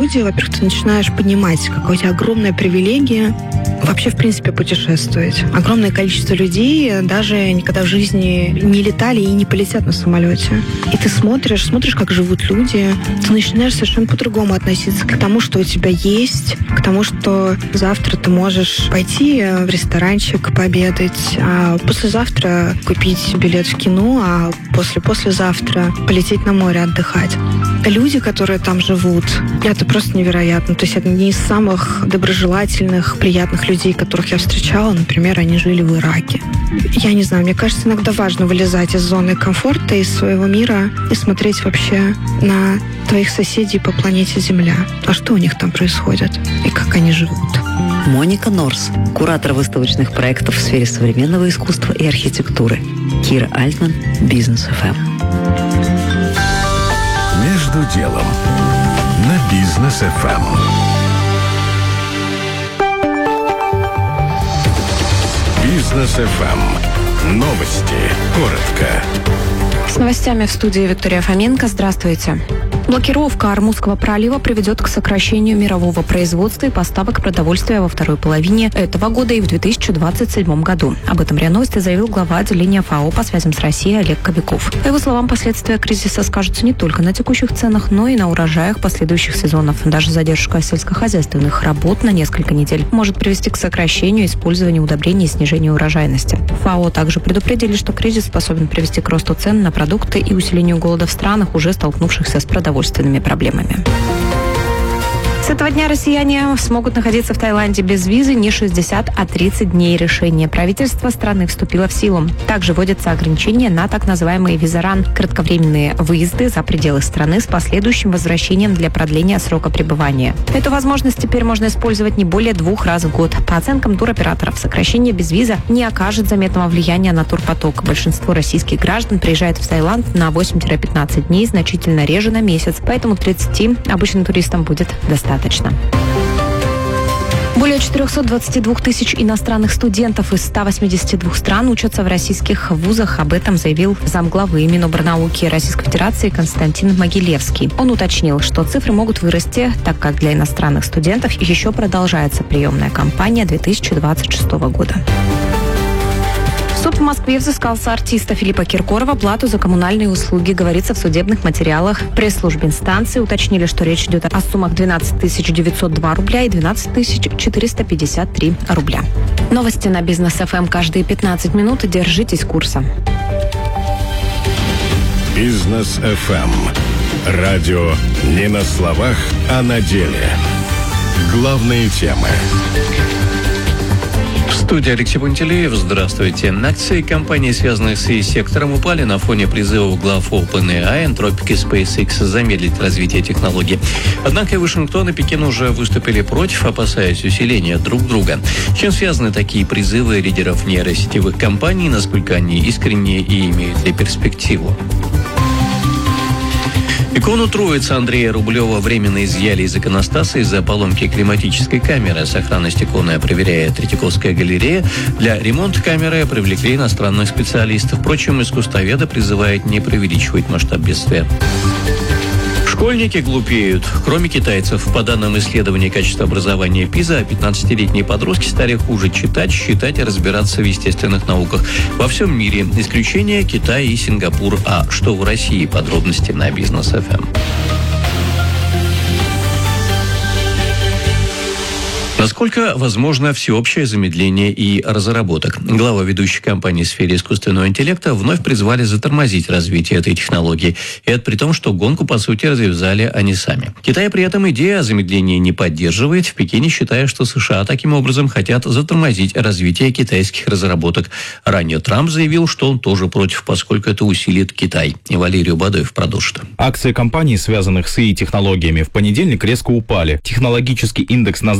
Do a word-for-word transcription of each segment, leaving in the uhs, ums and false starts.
люди, во-первых, ты начинаешь понимать, какая у тебя огромная привилегия вообще, в принципе, путешествовать. Огромное количество людей даже никогда в жизни не летали и не полетят на самолете. И ты смотришь, смотришь, как живут люди, ты начинаешь совершенно по-другому относиться к тому, что у тебя есть, к тому, что завтра ты можешь пойти в ресторанчик пообедать, а послезавтра купить билет в кино, а после-послезавтра полететь на море отдыхать. Люди, которые там живут, это просто невероятно. То есть это не из самых доброжелательных, приятных людей, которых я встречала. Например, они жили в Ираке. Я не знаю, мне кажется, иногда важно вылезать из зоны комфорта, из своего мира и смотреть вообще на твоих соседей по планете Земля. А что у них там происходит? И как они живут? Моника Норс, куратор выставочных проектов в сфере современного искусства и архитектуры. Кира Альтман, Бизнес эф эм. Между делом на Бизнес эф эм. Бизнес эф эм. Новости. Коротко. С новостями в студии Виктория Фоменко. Здравствуйте. Блокировка Ормузского пролива приведет к сокращению мирового производства и поставок продовольствия во второй половине этого года и в две тысячи двадцать седьмом году. Об этом РИА Новости заявил глава отделения ФАО по связям с Россией Олег Кобяков. По его словам, последствия кризиса скажутся не только на текущих ценах, но и на урожаях последующих сезонов. Даже задержка сельскохозяйственных работ на несколько недель может привести к сокращению использования удобрений и снижению урожайности. ФАО также предупредили, что кризис способен привести к росту цен на продукты и усилению голода в странах, уже столкнувшихся с продовольствием. проблемами. С этого дня россияне смогут находиться в Таиланде без визы не шестьдесят, а тридцать дней. Решение правительства страны вступило в силу. Также вводятся ограничения на так называемые визаран – кратковременные выезды за пределы страны с последующим возвращением для продления срока пребывания. Эту возможность теперь можно использовать не более двух раз в год. По оценкам туроператоров, сокращение без виза не окажет заметного влияния на турпоток. Большинство российских граждан приезжает в Таиланд на восемь-пятнадцать дней, значительно реже на месяц, поэтому тридцати обычным туристам будет достаточно. Более четыреста двадцать два тысяч иностранных студентов из ста восьмидесяти двух стран учатся в российских вузах. Об этом заявил замглавы Минобрнауки Российской Федерации Константин Могилевский. Он уточнил, что цифры могут вырасти, так как для иностранных студентов еще продолжается приемная кампания две тысячи двадцать шестого года. Суд в Москве взыскал с артиста Филиппа Киркорова плату за коммунальные услуги, говорится в судебных материалах. В пресс-службе инстанции уточнили, что речь идет о суммах двенадцать тысяч девятьсот два рубля и двенадцать тысяч четыреста пятьдесят три рубля. Новости на Бизнес эф эм каждые пятнадцать минут. Держитесь курса. Бизнес эф эм. Радио не на словах, а на деле. Главные темы. В студии Алексей Пантелеев. Здравствуйте. Акции компаний, связанных с и-сектором, упали на фоне призывов глав OpenAI, Anthropic и SpaceX замедлить развитие технологий. Однако и Вашингтон, и Пекин уже выступили против, опасаясь усиления друг друга. С чем связаны такие призывы лидеров нейросетевых компаний, насколько они искренние и имеют ли перспективу? Икону Троицы Андрея Рублева временно изъяли из иконостаса из-за поломки климатической камеры. Сохранность иконы проверяет Третьяковская галерея. Для ремонта камеры привлекли иностранных специалистов. Впрочем, искусствоведы призывают не преувеличивать масштаб бедствия. Школьники глупеют. Кроме китайцев, по данным исследования качества образования ПИЗа, пятнадцатилетние подростки стали хуже читать, считать и разбираться в естественных науках. Во всем мире. Исключение Китай и Сингапур. А что в России? Подробности на Бизнес эф эм. Насколько возможно всеобщее замедление и разработок? Глава ведущей компании в сфере искусственного интеллекта вновь призвали затормозить развитие этой технологии. И это при том, что гонку, по сути, развязали они сами. Китай при этом идею о замедлении не поддерживает, в Пекине считая, что США таким образом хотят затормозить развитие китайских разработок. Ранее Трамп заявил, что он тоже против, поскольку это усилит Китай. И Валерий Бадоев продолжит. Акции компаний, связанных с и и-технологиями, в понедельник резко упали. Технологический индекс NASDAQ сто в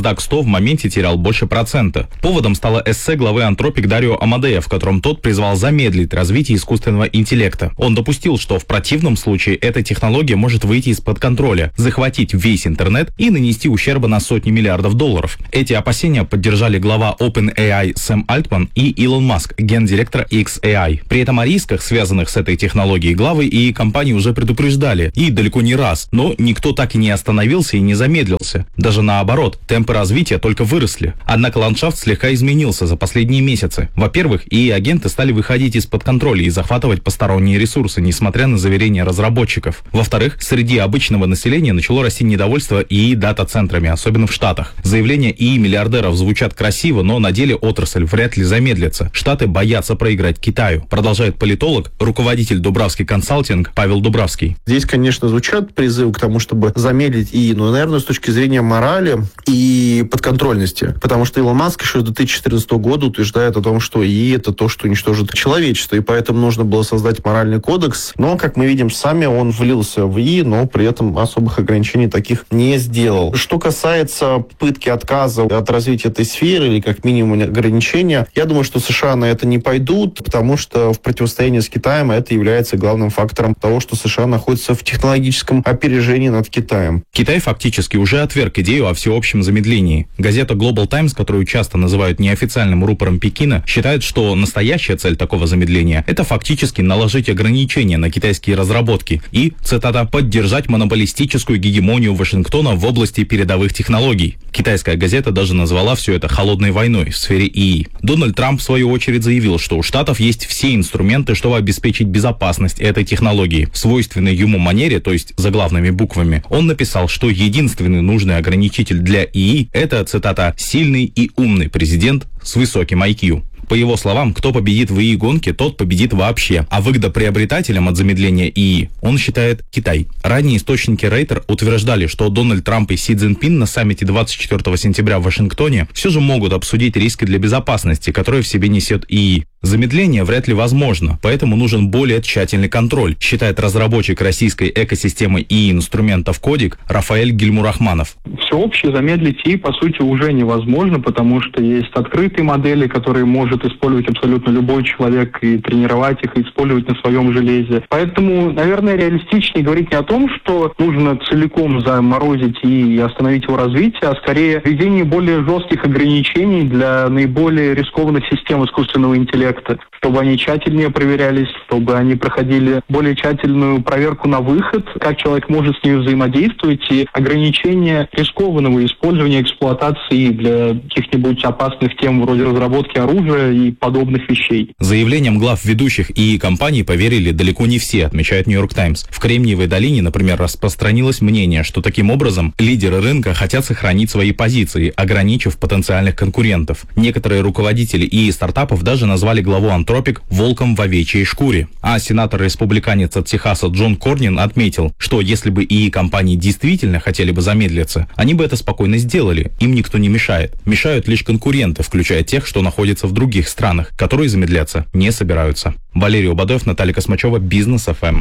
моменте терял больше процента. Поводом стало эссе главы Антропик Дарио Амадея, в котором тот призвал замедлить развитие искусственного интеллекта. Он допустил, что в противном случае эта технология может выйти из-под контроля, захватить весь интернет и нанести ущерба на сотни миллиардов долларов. Эти опасения поддержали глава OpenAI Сэм Альтман и Илон Маск, гендиректор икс эй ай. При этом о рисках, связанных с этой технологией, главы и компании уже предупреждали, и далеко не раз, но никто так и не остановился и не замедлился. Даже наоборот, темпы развития только выросли. Однако ландшафт слегка изменился за последние месяцы. Во-первых, и агенты стали выходить из-под контроля и захватывать посторонние ресурсы, несмотря на заверения разработчиков. Во-вторых, среди обычного населения начало расти недовольство и дата-центрами, особенно в Штатах. Заявления и миллиардеров звучат красиво, но на деле отрасль вряд ли замедлится. Штаты боятся проиграть Китаю, продолжает политолог, руководитель Дубравский консалтинг Павел Дубравский. Здесь, конечно, звучат призывы к тому, чтобы замедлить и, ну, наверное, с точки зрения морали и подконтрольности. Потому что Илон Маск еще с две тысячи четырнадцатого года утверждает о том, что ИИ — это то, что уничтожит человечество, и поэтому нужно было создать моральный кодекс. Но, как мы видим сами, он влился в ИИ, но при этом особых ограничений таких не сделал. Что касается попытки отказа от развития этой сферы или, как минимум, ограничения, я думаю, что США на это не пойдут, потому что в противостоянии с Китаем это является главным фактором того, что США находится в технологическом опережении над Китаем. Китай фактически уже отверг идею о всеобщем замедлении. Газета Global Times, которую часто называют неофициальным рупором Пекина, считает, что настоящая цель такого замедления – это фактически наложить ограничения на китайские разработки и, цитата, «поддержать монополистическую гегемонию Вашингтона в области передовых технологий». Китайская газета даже назвала все это холодной войной в сфере ИИ. Дональд Трамп, в свою очередь, заявил, что у Штатов есть все инструменты, чтобы обеспечить безопасность этой технологии. В свойственной ему манере, то есть заглавными буквами, он написал, что единственный нужный ограничитель для ИИ – это, цитата, «сильный и умный президент с высоким ай кью». По его словам, кто победит в ИИ-гонке, тот победит вообще. А выгодоприобретателем от замедления ИИ он считает Китай. Ранние источники Рейтер утверждали, что Дональд Трамп и Си Цзиньпин на саммите двадцать четвёртого сентября в Вашингтоне все же могут обсудить риски для безопасности, которые в себе несет ИИ. Замедление вряд ли возможно, поэтому нужен более тщательный контроль, считает разработчик российской экосистемы ИИ-инструментов Кодик Рафаэль Гильмурахманов. Всеобще замедлить ИИ, по сути, уже невозможно, потому что есть открытые модели, которые может использовать абсолютно любой человек и тренировать их, и использовать на своем железе. Поэтому, наверное, реалистичнее говорить не о том, что нужно целиком заморозить ИИ и остановить его развитие, а скорее введение более жестких ограничений для наиболее рискованных систем искусственного интеллекта, чтобы они тщательнее проверялись, чтобы они проходили более тщательную проверку на выход, как человек может с ними взаимодействовать, и ограничение рискованного использования, эксплуатации для каких-нибудь опасных тем вроде разработки оружия и подобных вещей. Заявлениям глав ведущих ИИ-компаний поверили далеко не все, отмечает Нью-Йорк Таймс. В Кремниевой долине, например, распространилось мнение, что таким образом лидеры рынка хотят сохранить свои позиции, ограничив потенциальных конкурентов. Некоторые руководители ИИ-стартапов даже назвали главу Антропик волком в овечьей шкуре. А сенатор-республиканец от Техаса Джон Корнин отметил, что если бы ИИ-компании действительно хотели бы замедлиться, они бы это спокойно сделали, им никто не мешает. Мешают лишь конкуренты, включая тех, что находятся в других странах, которые замедляться не собираются. Валерий Убадоев, Наталья Космачева, Бизнес эф эм.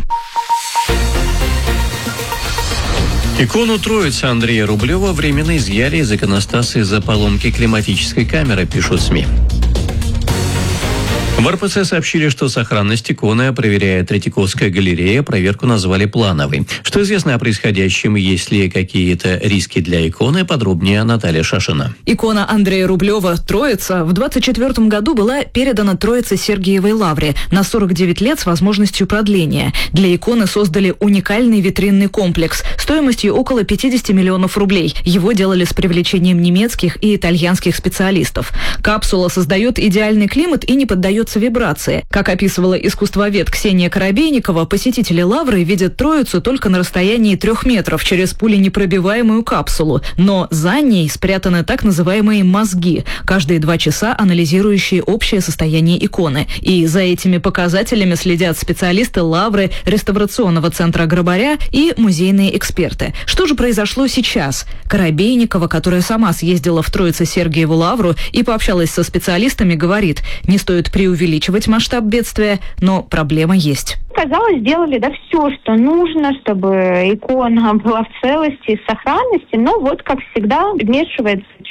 Икону Троицы Андрея Рублева временно изъяли из иконостаса из-за поломки климатической камеры, пишут СМИ. В эр пэ цэ сообщили, что сохранность иконы проверяет Третьяковская галерея, проверку назвали плановой. Что известно о происходящем, есть ли какие-то риски для иконы, подробнее Наталья Шашина. Икона Андрея Рублева «Троица» в двадцать четвёртом году была передана Троице Сергиевой Лавре на сорок девять лет с возможностью продления. Для иконы создали уникальный витринный комплекс стоимостью около пятьдесят миллионов рублей. Его делали с привлечением немецких и итальянских специалистов. Капсула создает идеальный климат и не поддается вибрации. Как описывала искусствовед Ксения Коробейникова, посетители Лавры видят Троицу только на расстоянии трех метров через пуленепробиваемую капсулу. Но за ней спрятаны так называемые мозги, каждые два часа анализирующие общее состояние иконы. И за этими показателями следят специалисты Лавры, реставрационного центра Грабаря и музейные эксперты. Что же произошло сейчас? Коробейникова, которая сама съездила в Троице-Сергиеву Лавру и пообщалась со специалистами, говорит, не стоит преувеличивать увеличивать масштаб бедствия, но проблема есть. Казалось, сделали да все, что нужно, чтобы икона была в целости и сохранности, но вот, как всегда, вмешивается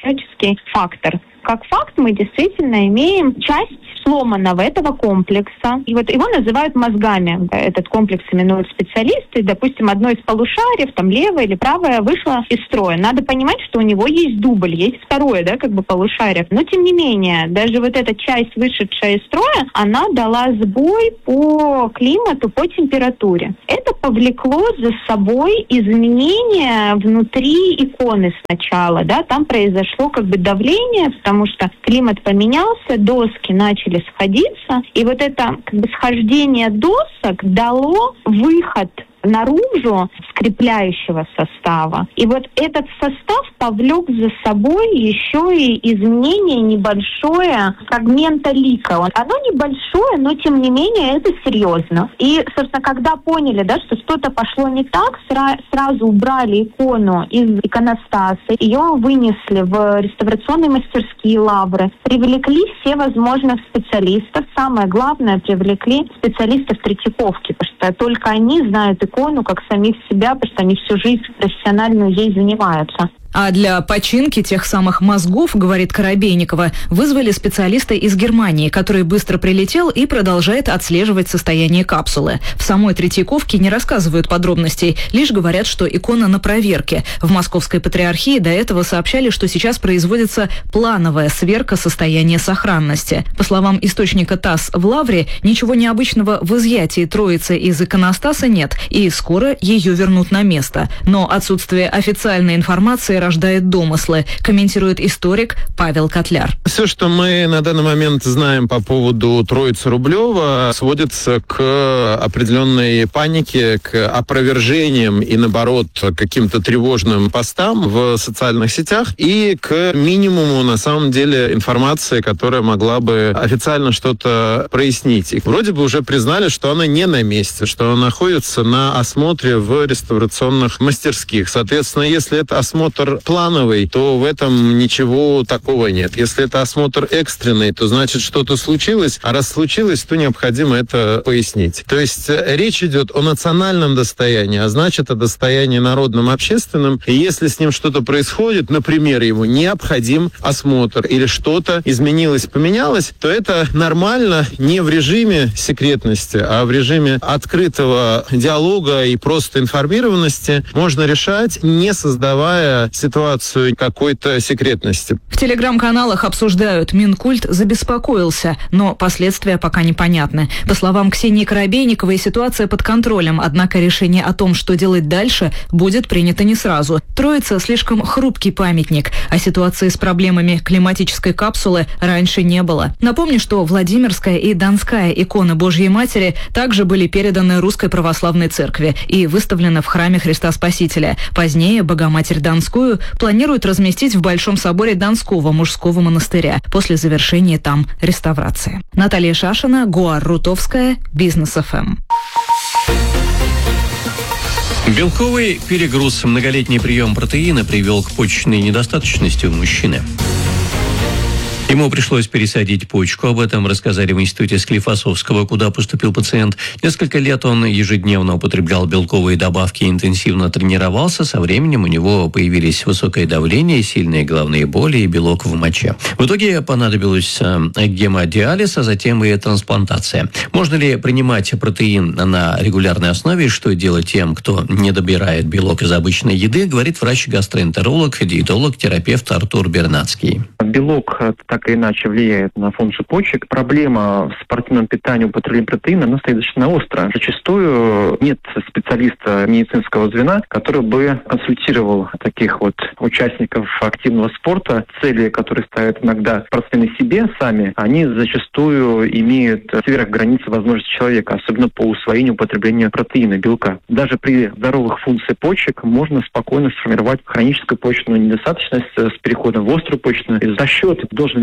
всяческий фактор. Как факт мы действительно имеем часть сломанного этого комплекса. И вот его называют мозгами. Этот комплекс именуют специалисты. Допустим, одно из полушариев, там левое или правое, вышло из строя. Надо понимать, что у него есть дубль, есть второе, да, как бы полушарие. Но тем не менее, даже вот эта часть, вышедшая из строя, она дала сбой по климату, по температуре. Это повлекло за собой изменения внутри иконы сначала, да, там произошло как бы давление, потому что климат поменялся, доски начали сходиться, и вот это как бы схождение досок дало выход наружу скрепляющего состава. И вот этот состав повлек за собой еще и изменение небольшое фрагмента лика. Оно небольшое, но тем не менее это серьезно. И, собственно, когда поняли, да, что что-то пошло не так, сра- сразу убрали икону из иконостаса, ее вынесли в реставрационные мастерские Лавры, привлекли все возможных специалистов. Самое главное, привлекли специалистов Третьяковки, потому что только они знают икону как самих себя, потому что они всю жизнь профессиональную ей занимаются. А для починки тех самых мозгов, говорит Коробейникова, вызвали специалиста из Германии, который быстро прилетел и продолжает отслеживать состояние капсулы. В самой Третьяковке не рассказывают подробностей, лишь говорят, что икона на проверке. В Московской Патриархии до этого сообщали, что сейчас производится плановая сверка состояния сохранности. По словам источника ТАСС в Лавре, ничего необычного в изъятии Троицы из иконостаса нет, и скоро ее вернут на место. Но отсутствие официальной информации рождает домыслы, комментирует историк Павел Котляр. Все, что мы на данный момент знаем по поводу Троицы Рублева, сводится к определенной панике, к опровержениям и, наоборот, каким-то тревожным постам в социальных сетях и к минимуму, на самом деле, информации, которая могла бы официально что-то прояснить. И вроде бы уже признали, что она не на месте, что она находится на осмотре в реставрационных мастерских. Соответственно, если это осмотр плановый, то в этом ничего такого нет. Если это осмотр экстренный, то значит что-то случилось, а раз случилось, то необходимо это пояснить. То есть речь идет о национальном достоянии, а значит о достоянии народном, общественном. И если с ним что-то происходит, например, ему необходим осмотр или что-то изменилось, поменялось, то это нормально не в режиме секретности, а в режиме открытого диалога и просто информированности можно решать, не создавая ситуацию какой-то секретности. В телеграм-каналах обсуждают, Минкульт забеспокоился, но последствия пока непонятны. По словам Ксении Коробейниковой, ситуация под контролем, однако решение о том, что делать дальше, будет принято не сразу. Троица слишком хрупкий памятник, а ситуации с проблемами климатической капсулы раньше не было. Напомню, что Владимирская и Донская иконы Божьей Матери также были переданы Русской Православной Церкви и выставлены в храме Христа Спасителя. Позднее Богоматерь Донскую планируют разместить в Большом соборе Донского мужского монастыря после завершения там реставрации. Наталья Шашина, Гуар Рутовская, Бизнес эф эм. Белковый перегруз, многолетний прием протеина привел к почечной недостаточности у мужчины. Ему пришлось пересадить почку. Об этом рассказали в институте Склифосовского, куда поступил пациент. Несколько лет он ежедневно употреблял белковые добавки и интенсивно тренировался. Со временем у него появились высокое давление, сильные головные боли и белок в моче. В итоге понадобилось гемодиализ, а затем и трансплантация. Можно ли принимать протеин на регулярной основе? Что делать тем, кто не добирает белок из обычной еды, говорит врач-гастроэнтеролог, диетолог, терапевт Артур Бернацкий. Белок так или иначе влияет на функцию почек. Проблема в спортивном питании, употребления протеина, она стоит достаточно остро. Зачастую нет специалиста медицинского звена, который бы консультировал таких вот участников активного спорта. Цели, которые ставят иногда спортсмены себе сами, они зачастую имеют сверх границы возможностей человека, особенно по усвоению употребления протеина, белка. Даже при здоровых функциях почек можно спокойно сформировать хроническую почечную недостаточность с переходом в острую почечную. За счет должен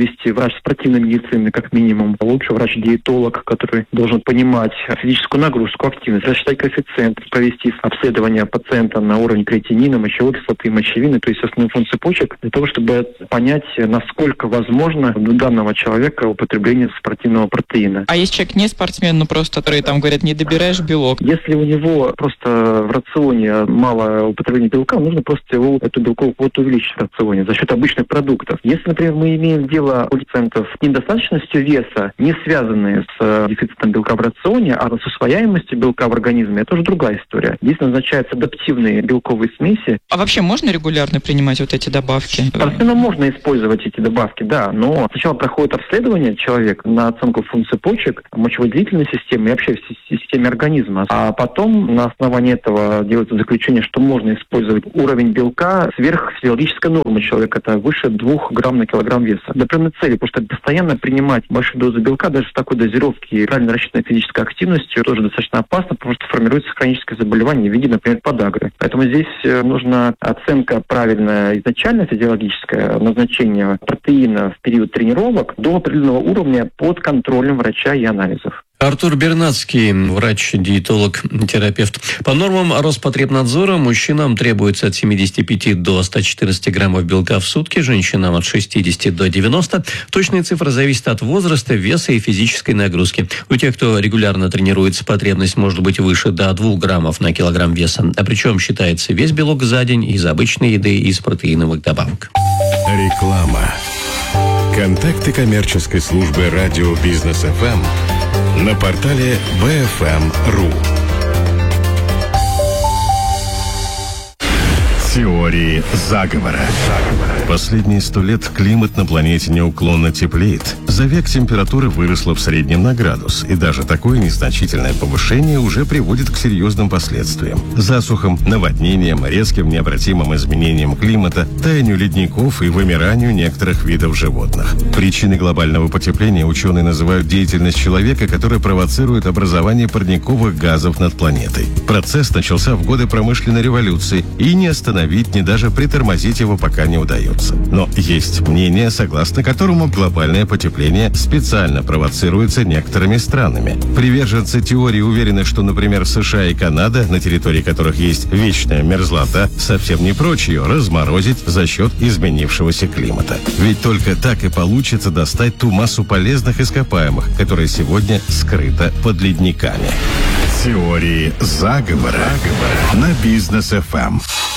вести врач спортивной медицины, как минимум. Лучше врач-диетолог, который должен понимать физическую нагрузку, активность, рассчитать коэффициент, провести обследование пациента на уровень креатинина, мочевой кислоты, мочевины, то есть основную функцию почек, для того, чтобы понять, насколько возможно у данного человека употребление спортивного протеина. А если человек не спортсмен, ну просто, которые там говорят, не добираешь белок? Если у него просто в рационе мало употребления белка, нужно просто его, эту белковую квоту увеличить в рационе за счет обычных продуктов. Если, например, мы имеем дело у пациентов с недостаточностью веса, не связанные с дефицитом белка в рационе, а с усвояемостью белка в организме, это уже другая история. Здесь назначаются адаптивные белковые смеси. А вообще можно регулярно принимать вот эти добавки? Спортсменам можно использовать эти добавки, да, но сначала проходит обследование человека на оценку функций почек, мочевыделительной системы и вообще в системе организма. А потом на основании этого делается заключение, что можно использовать уровень белка сверх физиологической нормы человека, это выше двух грамм на килограмм веса. Для определенной цели, потому что постоянно принимать большую дозу белка даже с такой дозировки и правильно рассчитанной физической активностью тоже достаточно опасно, потому что формируется хроническое заболевание в виде, например, подагры. Поэтому здесь нужна оценка правильная изначально физиологическая, назначение протеина в период тренировок до определенного уровня под контролем врача и анализов. Артур Бернацкий, врач-диетолог, терапевт. По нормам Роспотребнадзора мужчинам требуется от семидесяти пяти до ста четырнадцати граммов белка в сутки, женщинам от шестидесяти до девяноста. Точные цифры зависят от возраста, веса и физической нагрузки. У тех, кто регулярно тренируется, потребность может быть выше до двух граммов на килограмм веса. А причем считается весь белок за день из обычной еды и из протеиновых добавок. Реклама. Контакты коммерческой службы радио Бизнес эф эм на портале би эф эм точка ру. Теории заговора. Последние сто лет климат на планете неуклонно теплеет. За век температура выросла в среднем на градус, и даже такое незначительное повышение уже приводит к серьезным последствиям. Засухам, наводнениям, резким необратимым изменениям климата, таянию ледников и вымиранию некоторых видов животных. Причиной глобального потепления ученые называют деятельность человека, которая провоцирует образование парниковых газов над планетой. Процесс начался в годы промышленной революции, и не остановить, ни даже притормозить его пока не удается. Но есть мнение, согласно которому глобальное потепление специально провоцируется некоторыми странами. Приверженцы теории уверены, что, например, США и Канада, на территории которых есть вечная мерзлота, совсем не прочь ее разморозить за счет изменившегося климата. Ведь только так и получится достать ту массу полезных ископаемых, которая сегодня скрыта под ледниками. Теории заговора на Бизнес эф эм.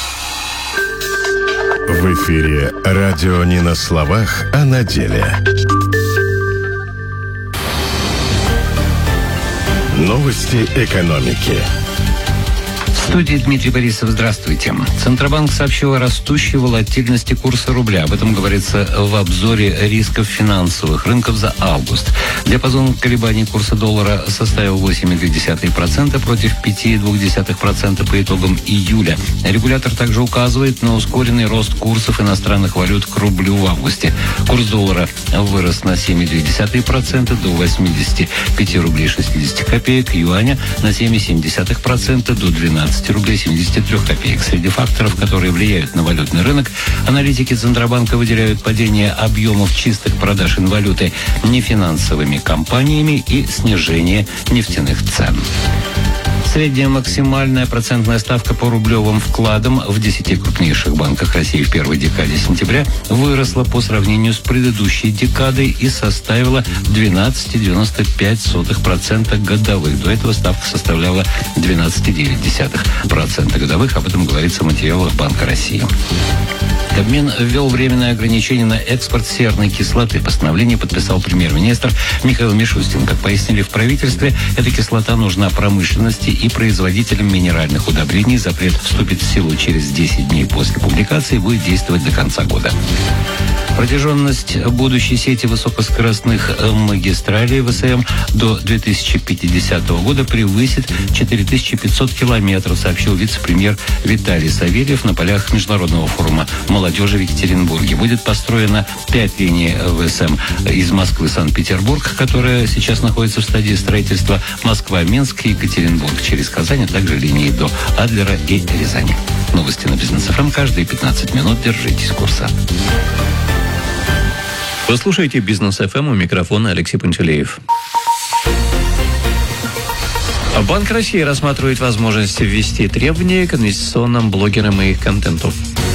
В эфире радио не на словах, а на деле. Новости экономики. В студии Дмитрий Борисов. Здравствуйте. Центробанк сообщил о растущей волатильности курса рубля. Об этом говорится в обзоре рисков финансовых рынков за август. Диапазон колебаний курса доллара составил восемь целых две десятых процента против пять целых две десятых процента по итогам июля. Регулятор также указывает на ускоренный рост курсов иностранных валют к рублю в августе. Курс доллара вырос на семь целых две десятых процента до восьмидесяти пяти рублей шестидесяти копеек, юаня на семь целых семь десятых процента до двенадцати рублей семидесяти трёх копеек. Среди факторов, которые влияют на валютный рынок, аналитики Центробанка выделяют падение объемов чистых продаж инвалюты нефинансовыми компаниями и снижение нефтяных цен. Средняя максимальная процентная ставка по рублевым вкладам в десяти крупнейших банках России в первой декаде сентября выросла по сравнению с предыдущей декадой и составила двенадцать целых девяносто пять сотых процента годовых. До этого ставка составляла двенадцать целых девять десятых процента годовых. Об этом говорится в материалах Банка России. Кабмин ввел временное ограничение на экспорт серной кислоты. Постановление подписал премьер-министр Михаил Мишустин. Как пояснили в правительстве, эта кислота нужна промышленности и производителям минеральных удобрений. Запрет вступит в силу через десять дней после публикации и будет действовать до конца года. Протяженность будущей сети высокоскоростных магистралей ВСМ до две тысячи пятидесятого года превысит четыре тысячи пятьсот километров, сообщил вице-премьер Виталий Савельев на полях Международного форума молодежи в Екатеринбурге. Будет построено пять линий ВСМ из Москвы в Санкт-Петербург, которая сейчас находится в стадии строительства, Москва, Минск и Екатеринбург через Казань, а также линии до Адлера и Рязани. Новости на Бизнес эф эм каждые пятнадцать минут. Держитесь курса. Вы слушаете «Бизнес эф эм», у микрофона Алексей Пантелеев. Банк России рассматривает возможность ввести требования к инвестиционным блогерам и их контенту.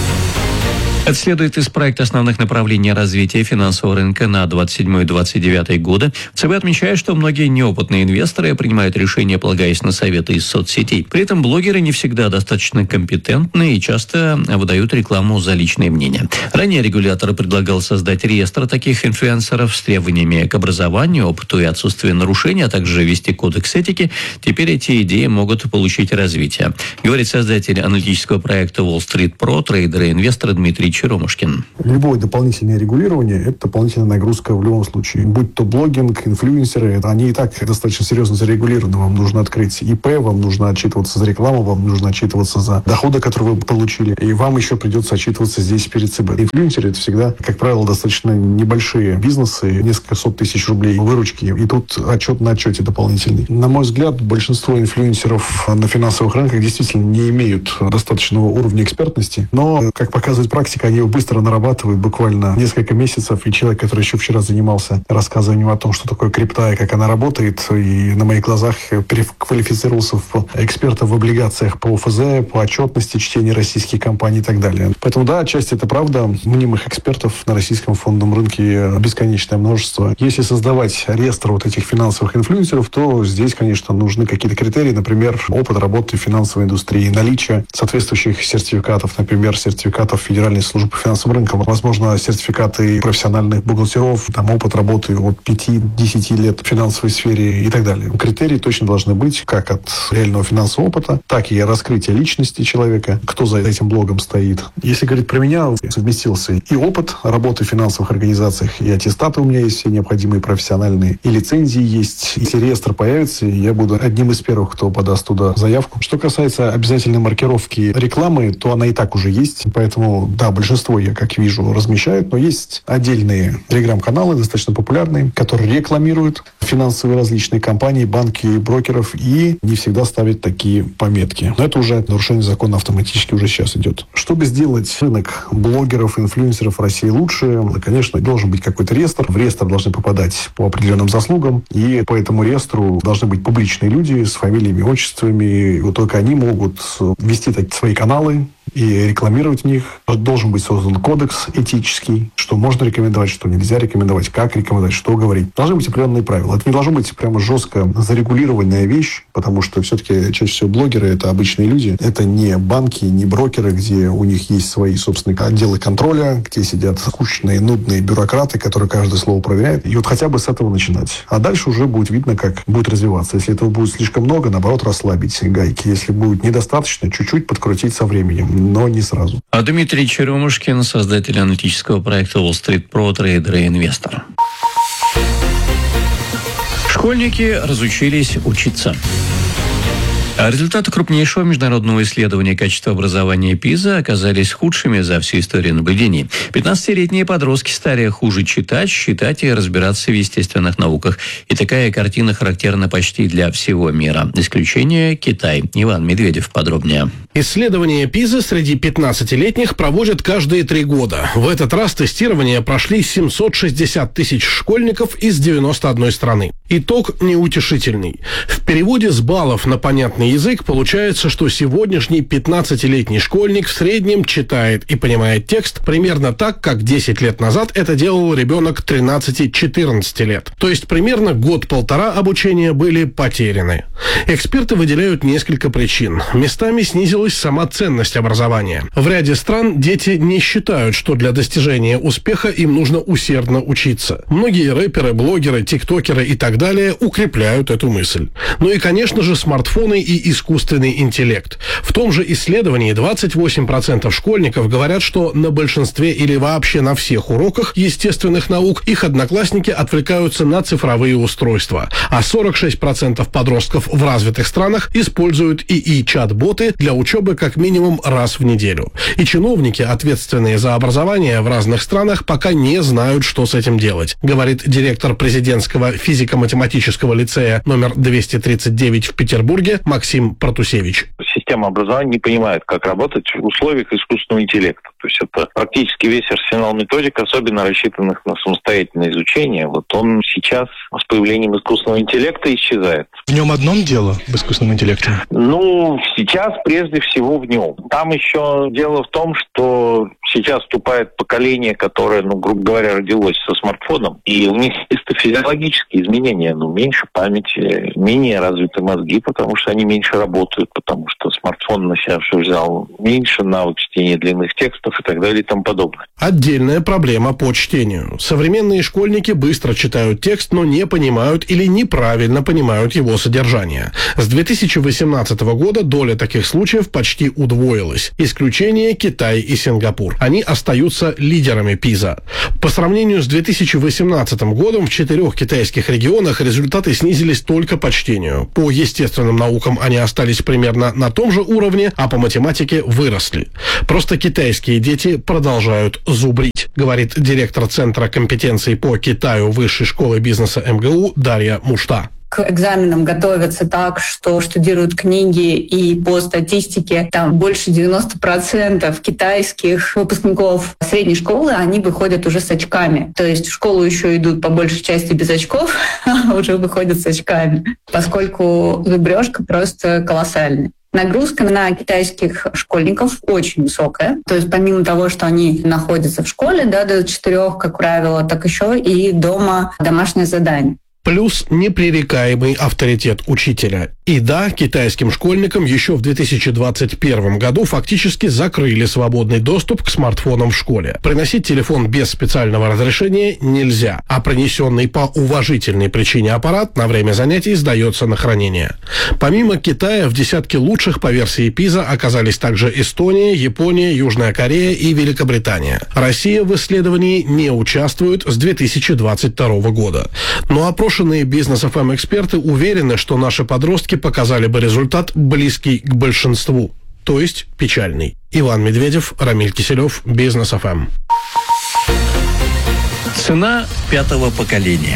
Это следует из проекта основных направлений развития финансового рынка на двадцать седьмой - двадцать девятый годы. ЦБ отмечает, что многие неопытные инвесторы принимают решения, полагаясь на советы из соцсетей. При этом блогеры не всегда достаточно компетентны и часто выдают рекламу за личное мнение. Ранее регулятор предлагал создать реестр таких инфлюенсеров с требованиями к образованию, опыту и отсутствию нарушений, а также ввести кодекс этики. Теперь эти идеи могут получить развитие, говорит создатель аналитического проекта Wall Street Pro, трейдер и инвестор Дмитрий Черемушкин. Любое дополнительное регулирование – это дополнительная нагрузка в любом случае. Будь то блогинг, инфлюенсеры, они и так достаточно серьезно зарегулированы. Вам нужно открыть ИП, вам нужно отчитываться за рекламу, вам нужно отчитываться за доходы, которые вы получили. И вам еще придется отчитываться здесь перед ЦБ. Инфлюенсеры – это всегда, как правило, достаточно небольшие бизнесы, несколько сот тысяч рублей выручки. И тут отчет на отчете дополнительный. На мой взгляд, большинство инфлюенсеров на финансовых рынках действительно не имеют достаточного уровня экспертности. Но, как показывает практика, они его быстро нарабатывают, буквально несколько месяцев. И человек, который еще вчера занимался рассказыванием о том, что такое крипта и как она работает, и на моих глазах переквалифицировался в эксперта в облигациях по ФЗ, по отчетности, чтения российских компаний и так далее. Поэтому, да, отчасти это правда. Мнимых экспертов на российском фондовом рынке бесконечное множество. Если создавать реестр вот этих финансовых инфлюенсеров, то здесь, конечно, нужны какие-то критерии, например, опыт работы в финансовой индустрии, наличие соответствующих сертификатов, например, сертификатов Федеральной службы по финансовым рынкам, возможно, сертификаты профессиональных бухгалтеров, там опыт работы от пяти-десяти лет в финансовой сфере и так далее. Критерии точно должны быть как от реального финансового опыта, так и раскрытия личности человека, кто за этим блогом стоит. Если говорить про меня, совместился и опыт работы в финансовых организациях, и аттестаты у меня есть все необходимые профессиональные, и лицензии есть. Если реестр появится, я буду одним из первых, кто подаст туда заявку. Что касается обязательной маркировки рекламы, то она и так уже есть, поэтому, да, большинство, я как вижу, размещают, но есть отдельные телеграм-каналы, достаточно популярные, которые рекламируют финансовые различные компании, банки, брокеров, и не всегда ставят такие пометки. Но это уже нарушение закона автоматически уже сейчас идет. Чтобы сделать рынок блогеров, инфлюенсеров в России лучше, конечно, должен быть какой-то реестр. В реестр должны попадать по определенным заслугам, и по этому реестру должны быть публичные люди с фамилиями, отчествами. И вот только они могут вести такие свои каналы и рекламировать в них. Должен быть создан кодекс этический, что можно рекомендовать, что нельзя рекомендовать, как рекомендовать, что говорить. Должны быть определенные правила. Это не должно быть прямо жестко зарегулированная вещь, потому что все-таки чаще всего блогеры – это обычные люди. Это не банки, не брокеры, где у них есть свои собственные отделы контроля, где сидят скучные, нудные бюрократы, которые каждое слово проверяют. И вот хотя бы с этого начинать. А дальше уже будет видно, как будет развиваться. Если этого будет слишком много, наоборот, расслабить гайки. Если будет недостаточно, чуть-чуть подкрутить со временем, но не сразу. А Дмитрий Черемушкин, создатель аналитического проекта Wall Street Pro, трейдер и инвестор. Школьники разучились учиться. Результаты крупнейшего международного исследования качества образования ПИЗа оказались худшими за всю историю наблюдений. пятнадцатилетние подростки стали хуже читать, считать и разбираться в естественных науках. И такая картина характерна почти для всего мира. Исключение – Китай. Иван Медведев подробнее. Исследование ПИЗа среди пятнадцатилетних проводят каждые три года. В этот раз тестирование прошли семьсот шестьдесят тысяч школьников из девяноста одной страны. Итог неутешительный. В переводе с баллов на понятный язык получается, что сегодняшний пятнадцатилетний школьник в среднем читает и понимает текст примерно так, как десять лет назад это делал ребенок тринадцати-четырнадцати лет. То есть примерно год-полтора обучения были потеряны. Эксперты выделяют несколько причин. Местами снизилась сама ценность образования. В ряде стран дети не считают, что для достижения успеха им нужно усердно учиться. Многие рэперы, блогеры, тиктокеры и так далее укрепляют эту мысль. Ну и, конечно же, смартфоны и искусственный интеллект. В том же исследовании двадцать восемь процентов школьников говорят, что на большинстве или вообще на всех уроках естественных наук их одноклассники отвлекаются на цифровые устройства, а сорок шесть процентов подростков в развитых странах используют ИИ-чат-боты для учебы как минимум раз в неделю. И чиновники, ответственные за образование в разных странах, пока не знают, что с этим делать, говорит директор президентского физико-математического лицея номер двести тридцать девять в Петербурге Максим Максим Протусевич. Система образования не понимает, как работать в условиях искусственного интеллекта. То есть это практически весь арсенал методик, особенно рассчитанных на самостоятельное изучение. Вот он сейчас с появлением искусственного интеллекта исчезает. В нем одном дело, в искусственном интеллекте? Ну, сейчас прежде всего в нем. Там еще дело в том, что сейчас вступает поколение, которое, ну, грубо говоря, родилось со смартфоном, и у них чисто физиологические изменения, ну, меньше памяти, менее развиты мозги, потому что они меньше работают, потому что смартфон на себя все взял, меньше навык чтения длинных текстов и так далее и тому подобное. Отдельная проблема по чтению. Современные школьники быстро читают текст, но не понимают или неправильно понимают его содержание. С две тысячи восемнадцатого года доля таких случаев почти удвоилась. Исключение — Китай и Сингапур. Они остаются лидерами пиза. По сравнению с две тысячи восемнадцатым годом в четырех китайских регионах результаты снизились только по чтению. По естественным наукам они остались примерно на том же уровне, а по математике выросли. Просто китайские дети продолжают зубрить, говорит директор Центра компетенций по Китаю Высшей школы бизнеса эм гэ у Дарья Мушта. К экзаменам готовятся так, что штудируют книги, и по статистике там больше девяносто процентов китайских выпускников средней школы, они выходят уже с очками. То есть в школу еще идут по большей части без очков, а уже выходят с очками, поскольку зубрежка просто колоссальная. Нагрузка на китайских школьников очень высокая. То есть помимо того, что они находятся в школе, да, до четырех, как правило, так еще и дома домашнее задание. Плюс непререкаемый авторитет учителя. И да, китайским школьникам еще в две тысячи двадцать первом году фактически закрыли свободный доступ к смартфонам в школе. Приносить телефон без специального разрешения нельзя, а принесенный по уважительной причине аппарат на время занятий сдается на хранение. Помимо Китая, в десятке лучших по версии пиза оказались также Эстония, Япония, Южная Корея и Великобритания. Россия в исследовании не участвует с две тысячи двадцать второго года. Но опрос Опрошенные бизнес эф эм эксперты уверены, что наши подростки показали бы результат близкий к большинству, то есть печальный. Иван Медведев, Рамиль Киселев, Бизнес эф эм. Цена пятого поколения.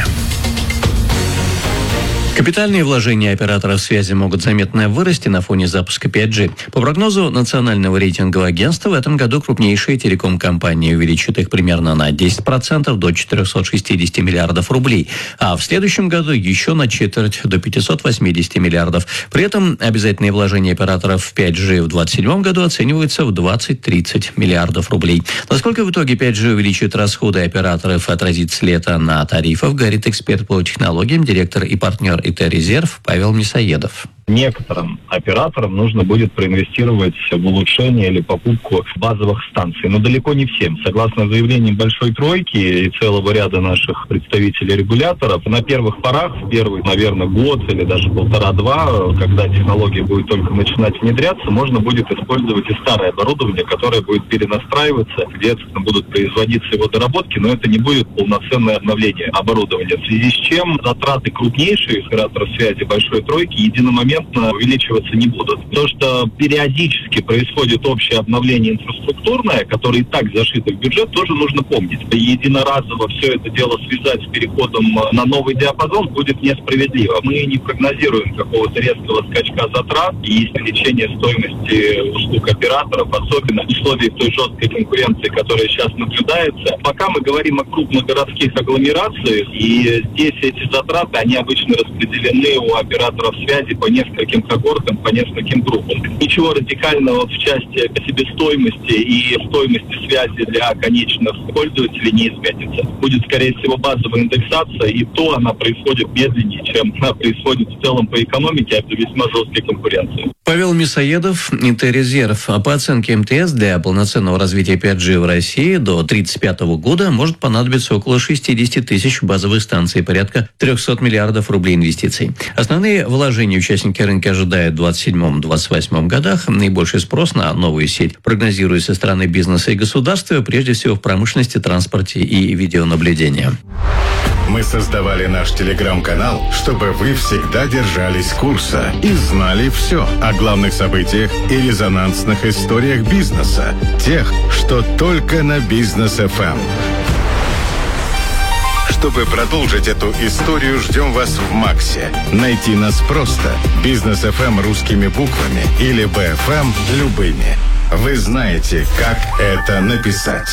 Капитальные вложения операторов связи могут заметно вырасти на фоне запуска пять джи. По прогнозу Национального рейтингового агентства, в этом году крупнейшие телеком-компании увеличат их примерно на десять процентов до четырехсот шестидесяти миллиардов рублей, а в следующем году еще на четверть до пятисот восьмидесяти миллиардов. При этом обязательные вложения операторов в пять джи в двадцать седьмом году оцениваются в двадцать-тридцать миллиардов рублей. Насколько в итоге пять джи увеличит расходы операторов и отразит след на тарифах, говорит эксперт по технологиям, директор и партнер и тэ-резерв Павел Мясоедов. Некоторым операторам нужно будет проинвестировать в улучшение или покупку базовых станций, но далеко не всем. Согласно заявлениям Большой Тройки и целого ряда наших представителей регуляторов, на первых порах, в первый, наверное, год или даже полтора-два, когда технология будет только начинать внедряться, можно будет использовать и старое оборудование, которое будет перенастраиваться, где будут производиться его доработки, но это не будет полноценное обновление оборудования. В связи с чем затраты крупнейших операторов связи Большой Тройки единомоментно увеличиваться не будут. То, что периодически происходит общее обновление инфраструктурное, которое и так зашито в бюджет, тоже нужно помнить. Единоразово все это дело связать с переходом на новый диапазон будет несправедливо. Мы не прогнозируем какого-то резкого скачка затрат и увеличения стоимости услуг операторов, особенно в условиях той жесткой конкуренции, которая сейчас наблюдается. Пока мы говорим о крупных городских агломерациях, и здесь эти затраты, они обычно распределены у операторов связи по нескольким нескольким когортам, по нескольким группам. Ничего радикального в части себестоимости и стоимости связи для конечных пользователей не изменится. Будет, скорее всего, базовая индексация, и то она происходит медленнее, чем она происходит в целом по экономике, а это весьма жесткой конкуренции. Павел Мясоедов, ай тэ-резерв. По оценке эм тэ эс, для полноценного развития пять джи в России до тридцать пятого года может понадобиться около шестьдесят тысяч базовых станций, порядка триста миллиардов рублей инвестиций. Основные вложения участники рынка ожидают в двадцать седьмом — двадцать восьмом годах. Наибольший спрос на новую сеть прогнозируется со стороны бизнеса и государства, прежде всего в промышленности, транспорте и видеонаблюдении. Мы создавали наш телеграм-канал, чтобы вы всегда держались курса и знали все о главных событиях и резонансных историях бизнеса, тех, что только на Бизнес эф эм. Чтобы продолжить эту историю, ждем вас в МАКСе. Найти нас просто. Бизнес эф эм русскими буквами или би эф эм любыми. Вы знаете, как это написать.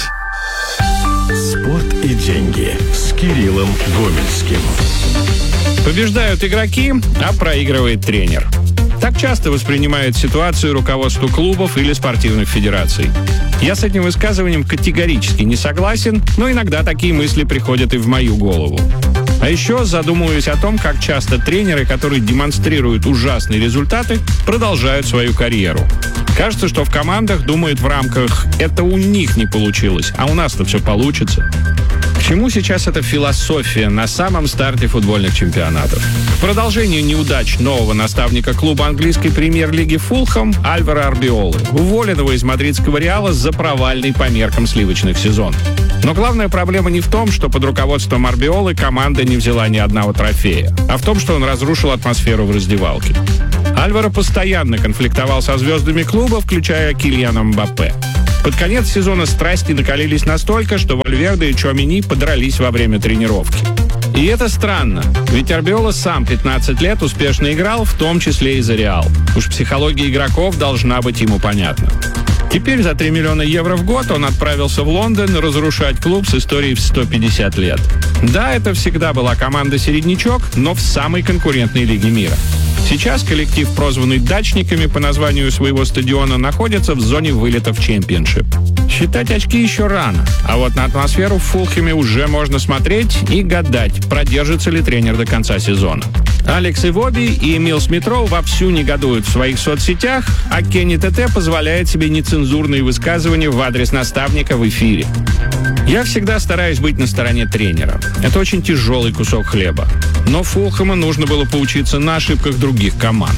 Спорт и деньги с Кириллом Гомельским. Побеждают игроки, а проигрывает тренер. Так часто воспринимает ситуацию руководство клубов или спортивных федераций. Я с этим высказыванием категорически не согласен, но иногда такие мысли приходят и в мою голову. А еще задумываюсь о том, как часто тренеры, которые демонстрируют ужасные результаты, продолжают свою карьеру. Кажется, что в командах думают в рамках «это у них не получилось, а у нас-то все получится». К чему сейчас эта философия на самом старте футбольных чемпионатов? В продолжении неудач нового наставника клуба английской премьер-лиги Фулхэм Альваро Арбиолы, уволенного из мадридского Реала за провальный по меркам сливочных сезон. Но главная проблема не в том, что под руководством Арбиолы команда не взяла ни одного трофея, а в том, что он разрушил атмосферу в раздевалке. Альваро постоянно конфликтовал со звездами клуба, включая Кильяна Мбаппе. Под конец сезона страсти накалились настолько, что Вальверде и Чуамени подрались во время тренировки. И это странно, ведь Арбиола сам пятнадцать лет успешно играл, в том числе и за Реал. Уж психология игроков должна быть ему понятна. Теперь за три миллиона евро в год он отправился в Лондон разрушать клуб с историей в сто пятьдесят лет. Да, это всегда была команда «Середнячок», но в самой конкурентной лиге мира. Сейчас коллектив, прозванный «Дачниками» по названию своего стадиона, находится в зоне вылета в чемпионшип. Считать очки еще рано, а вот на атмосферу в Фулхэме уже можно смотреть и гадать, продержится ли тренер до конца сезона. Алекс Ивоби и Эмил Смит-Роу вовсю негодуют в своих соцсетях, а Кенни ТТ позволяет себе нецензурные высказывания в адрес наставника в эфире. Я всегда стараюсь быть на стороне тренера. Это очень тяжелый кусок хлеба. Но Фулхэму нужно было поучиться на ошибках других команд.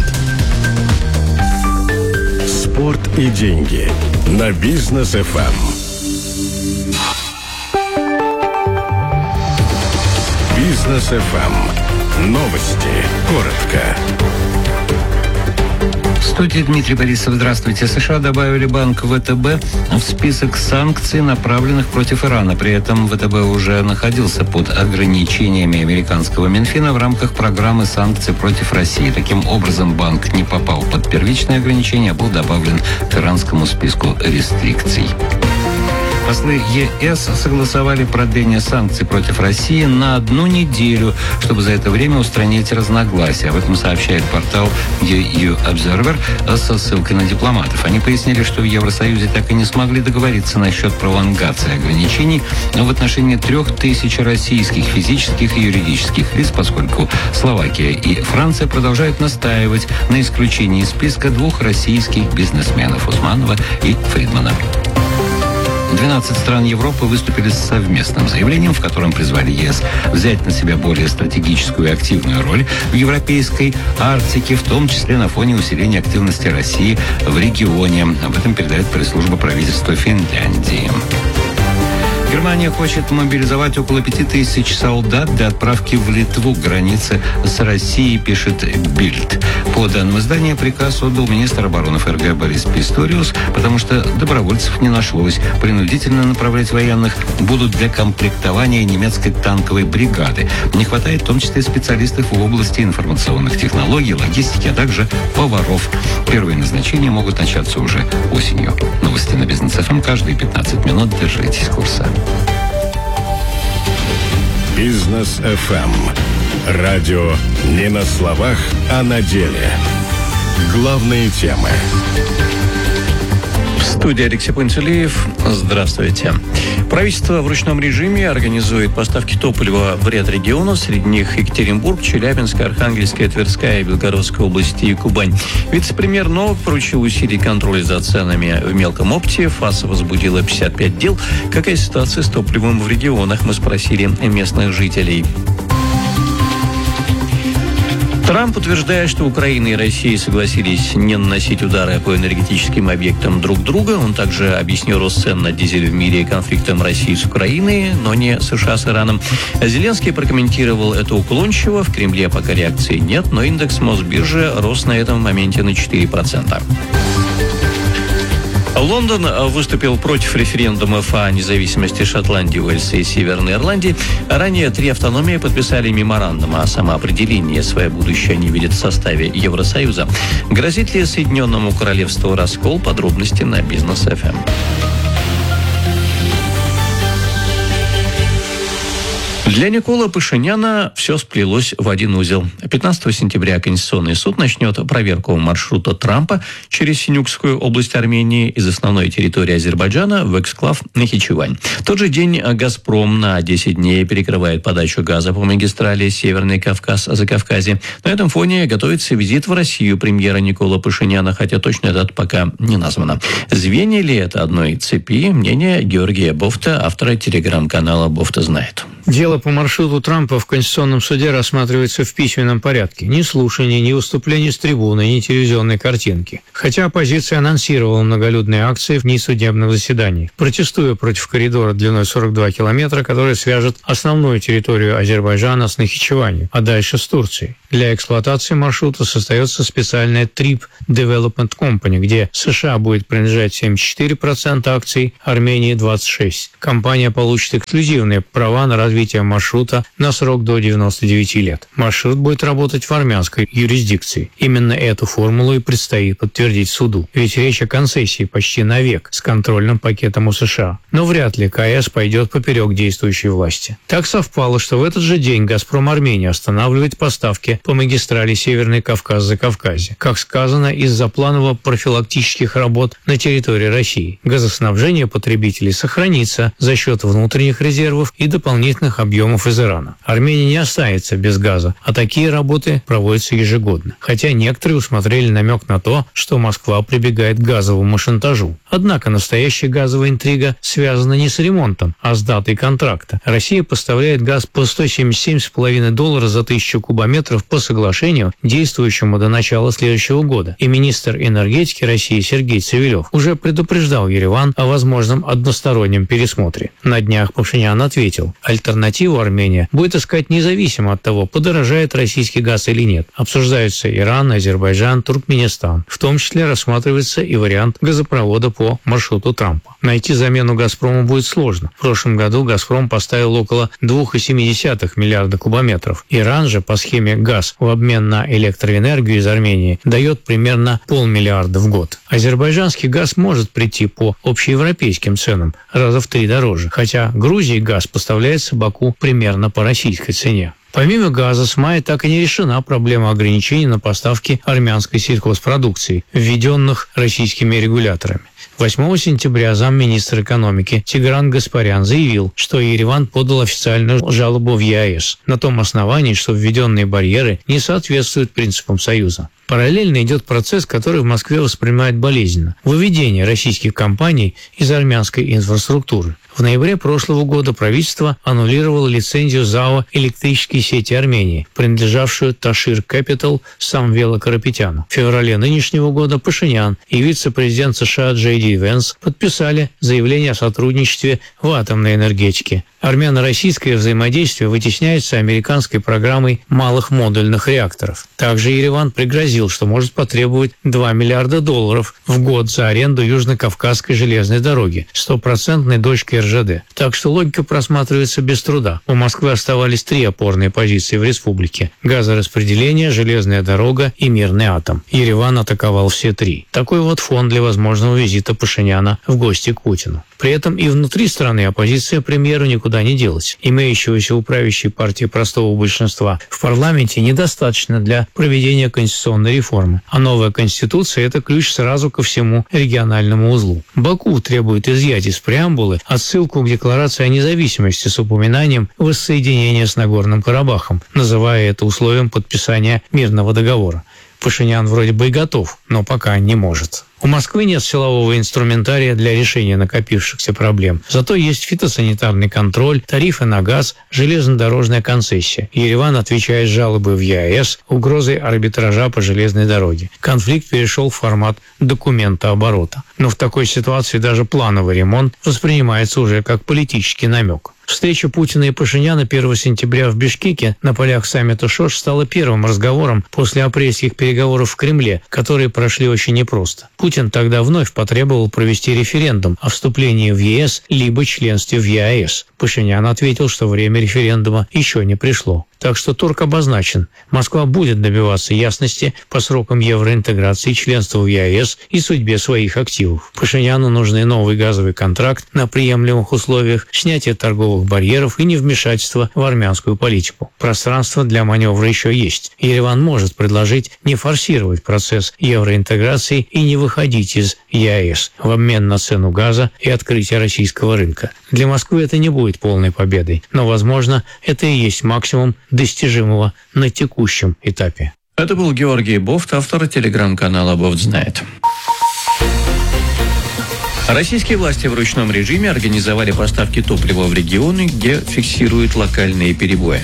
Спорт и деньги на Бизнес эф эм. Бизнес эф эм. Новости. Коротко. В студии Дмитрий Борисов. Здравствуйте. США добавили банк ВТБ в список санкций, направленных против Ирана. При этом ВТБ уже находился под ограничениями американского Минфина в рамках программы санкций против России. Таким образом, банк не попал под первичные ограничения, а был добавлен к иранскому списку рестрикций. Послы ЕС согласовали продление санкций против России на одну неделю, чтобы за это время устранить разногласия. Об этом сообщает портал и ю Observer со ссылкой на дипломатов. Они пояснили, что в Евросоюзе так и не смогли договориться насчет пролонгации ограничений в отношении трех тысяч российских физических и юридических лиц, поскольку Словакия и Франция продолжают настаивать на исключении из списка двух российских бизнесменов Усманова и Фридмана. двенадцать стран Европы выступили с совместным заявлением, в котором призвали ЕС взять на себя более стратегическую и активную роль в европейской Арктике, в том числе на фоне усиления активности России в регионе. Об этом передает пресс-служба правительства Финляндии. Германия хочет мобилизовать около пяти тысяч солдат для отправки в Литву к границе с Россией, пишет Бильд. По данным издания, приказ отдал министр обороны ФРГ Борис Писториус, потому что добровольцев не нашлось. Принудительно направлять военных будут для комплектования немецкой танковой бригады. Не хватает в том числе специалистов в области информационных технологий, логистики, а также поваров. Первые назначения могут начаться уже осенью. Новости на Бизнес эф эм каждые пятнадцать минут. Держитесь курса. Бизнес эф эм. Радио не на словах, а на деле. Главные темы. В студии Алексей Пантелеев. Здравствуйте. Правительство в ручном режиме организует поставки топлива в ряд регионов. Среди них Екатеринбург, Челябинск, Архангельская, Тверская, Белгородская области и Кубань. Вице-премьер Новак поручил усилить контроль за ценами в мелком опте. ФАС возбудила пятьдесят пять дел. Какая ситуация с топливом в регионах? Мы спросили местных жителей. Трамп утверждает, что Украина и Россия согласились не наносить удары по энергетическим объектам друг друга. Он также объяснил рост цен на дизель в мире конфликтом России с Украиной, но не США с Ираном. Зеленский прокомментировал это уклончиво. В Кремле пока реакции нет, но индекс Мосбиржи рос на этом моменте на четыре процента. Лондон выступил против референдумов о независимости Шотландии, Уэльса и Северной Ирландии. Ранее три автономии подписали меморандум о самоопределении. Свое будущее они видят в составе Евросоюза. Грозит ли Соединенному Королевству раскол? Подробности на Бизнес эф эм. Для Никола Пашиняна все сплелось в один узел. пятнадцатого сентября Конституционный суд начнет проверку маршрута Трампа через Синюкскую область Армении из основной территории Азербайджана в эксклав Нахичевань. В тот же день «Газпром» на десять дней перекрывает подачу газа по магистрали Северный Кавказ-Закавказье. На этом фоне готовится визит в Россию премьера Никола Пашиняна, хотя точная дата пока не названа. Звенья ли это одной цепи? Мнение Георгия Бофта, автора телеграм-канала «Бофта знает». Дело по маршруту Трампа в Конституционном суде рассматривается в письменном порядке. Ни слушаний, ни выступлений с трибуны, ни телевизионной картинки. Хотя оппозиция анонсировала многолюдные акции в дни судебных заседаний, протестуя против коридора длиной сорок два километра, который свяжет основную территорию Азербайджана с Нахичеванью, а дальше с Турцией. Для эксплуатации маршрута создается специальная Trip Development Company, где США будет принадлежать семьдесят четыре процента акций, Армении двадцать шесть процентов. Компания получит эксклюзивные права на развитие маршрута на срок до девяноста девяти лет. Маршрут будет работать в армянской юрисдикции. Именно эту формулу и предстоит подтвердить суду. Ведь речь о концессии почти на век с контрольным пакетом у США. Но вряд ли КС пойдет поперек действующей власти. Так совпало, что в этот же день «Газпром Армения» останавливает поставки по магистрали Северный Кавказ-Закавказье. Как сказано, из-за планово-профилактических работ на территории России. Газоснабжение потребителей сохранится за счет внутренних резервов и дополнительных объемов из Ирана. Армения не останется без газа, а такие работы проводятся ежегодно. Хотя некоторые усмотрели намек на то, что Москва прибегает к газовому шантажу. Однако настоящая газовая интрига связана не с ремонтом, а с датой контракта. Россия поставляет газ по сто семьдесят семь с половиной долларов за тысячу кубометров по соглашению, действующему до начала следующего года. И министр энергетики России Сергей Цивилев уже предупреждал Ереван о возможном одностороннем пересмотре. На днях Пашинян ответил, альтернативу Армения будет искать независимо от того, подорожает российский газ или нет. Обсуждаются Иран, Азербайджан, Туркменистан. В том числе рассматривается и вариант газопровода по маршруту Трампа. Найти замену «Газпрому» будет сложно. В прошлом году «Газпром» поставил около два целых семь десятых миллиарда кубометров. Иран же по схеме «Газ» в обмен на электроэнергию из Армении дает примерно полмиллиарда в год. Азербайджанский газ может прийти по общеевропейским ценам раза в три дороже, хотя Грузии газ поставляется Баку примерно по российской цене. Помимо газа, с мая так и не решена проблема ограничений на поставки армянской сельхозпродукции, введенных российскими регуляторами. восьмого сентября замминистра экономики Тигран Гаспарян заявил, что Ереван подал официальную жалобу в ЕАЭС на том основании, что введенные барьеры не соответствуют принципам Союза. Параллельно идет процесс, который в Москве воспринимают болезненно – выведение российских компаний из армянской инфраструктуры. В ноябре прошлого года правительство аннулировало лицензию ЗАО «Электрические сети Армении», принадлежавшую Ташир Capital Самвела Карапетяну. В феврале нынешнего года Пашинян и вице-президент США Джей Ди Венс подписали заявление о сотрудничестве в атомной энергетике. Армяно-российское взаимодействие вытесняется американской программой малых модульных реакторов. Также Ереван пригрозил, что может потребовать два миллиарда долларов в год за аренду Южно-Кавказской железной дороги, стопроцентной дочкой эр жэ дэ. Так что логика просматривается без труда. У Москвы оставались три опорные позиции в республике: газораспределение, железная дорога и мирный атом. Ереван атаковал все три. Такой вот фон для возможного визита Пашиняна в гости к Путину. При этом и внутри страны оппозиция премьеру никуда не делась. Имеющегося у правящей партии простого большинства в парламенте недостаточно для проведения конституционной реформы. А новая конституция – это ключ сразу ко всему региональному узлу. Баку требует изъять из преамбулы отсылку к декларации о независимости с упоминанием воссоединения с Нагорным Карабахом, называя это условием подписания мирного договора. Пашинян вроде бы и готов, но пока не может. У Москвы нет силового инструментария для решения накопившихся проблем. Зато есть фитосанитарный контроль, тарифы на газ, железнодорожная концессия. Ереван отвечает жалобы в ЕАЭС, угрозой арбитража по железной дороге. Конфликт перешел в формат документа оборота. Но в такой ситуации даже плановый ремонт воспринимается уже как политический намек. Встреча Путина и Пашиняна первого сентября в Бишкеке на полях саммита ШОС стала первым разговором после апрельских переговоров в Кремле, которые прошли очень непросто. Путин тогда вновь потребовал провести референдум о вступлении в ЕС либо членстве в ЕАЭС. Пашинян ответил, что время референдума еще не пришло. Так что торг обозначен. Москва будет добиваться ясности по срокам евроинтеграции, членства в ЕАЭС и судьбе своих активов. Пашиняну нужны новый газовый контракт на приемлемых условиях, снятие торговых барьеров и невмешательство в армянскую политику. Пространство для маневра еще есть. Ереван может предложить не форсировать процесс евроинтеграции и не выходить из ЕАЭС в обмен на цену газа и открытие российского рынка. Для Москвы это не будет полной победой, но, возможно, это и есть максимум достижимого на текущем этапе. Это был Георгий Бофт, автор телеграм-канала «Бофт знает». Российские власти в ручном режиме организовали поставки топлива в регионы, где фиксируют локальные перебои.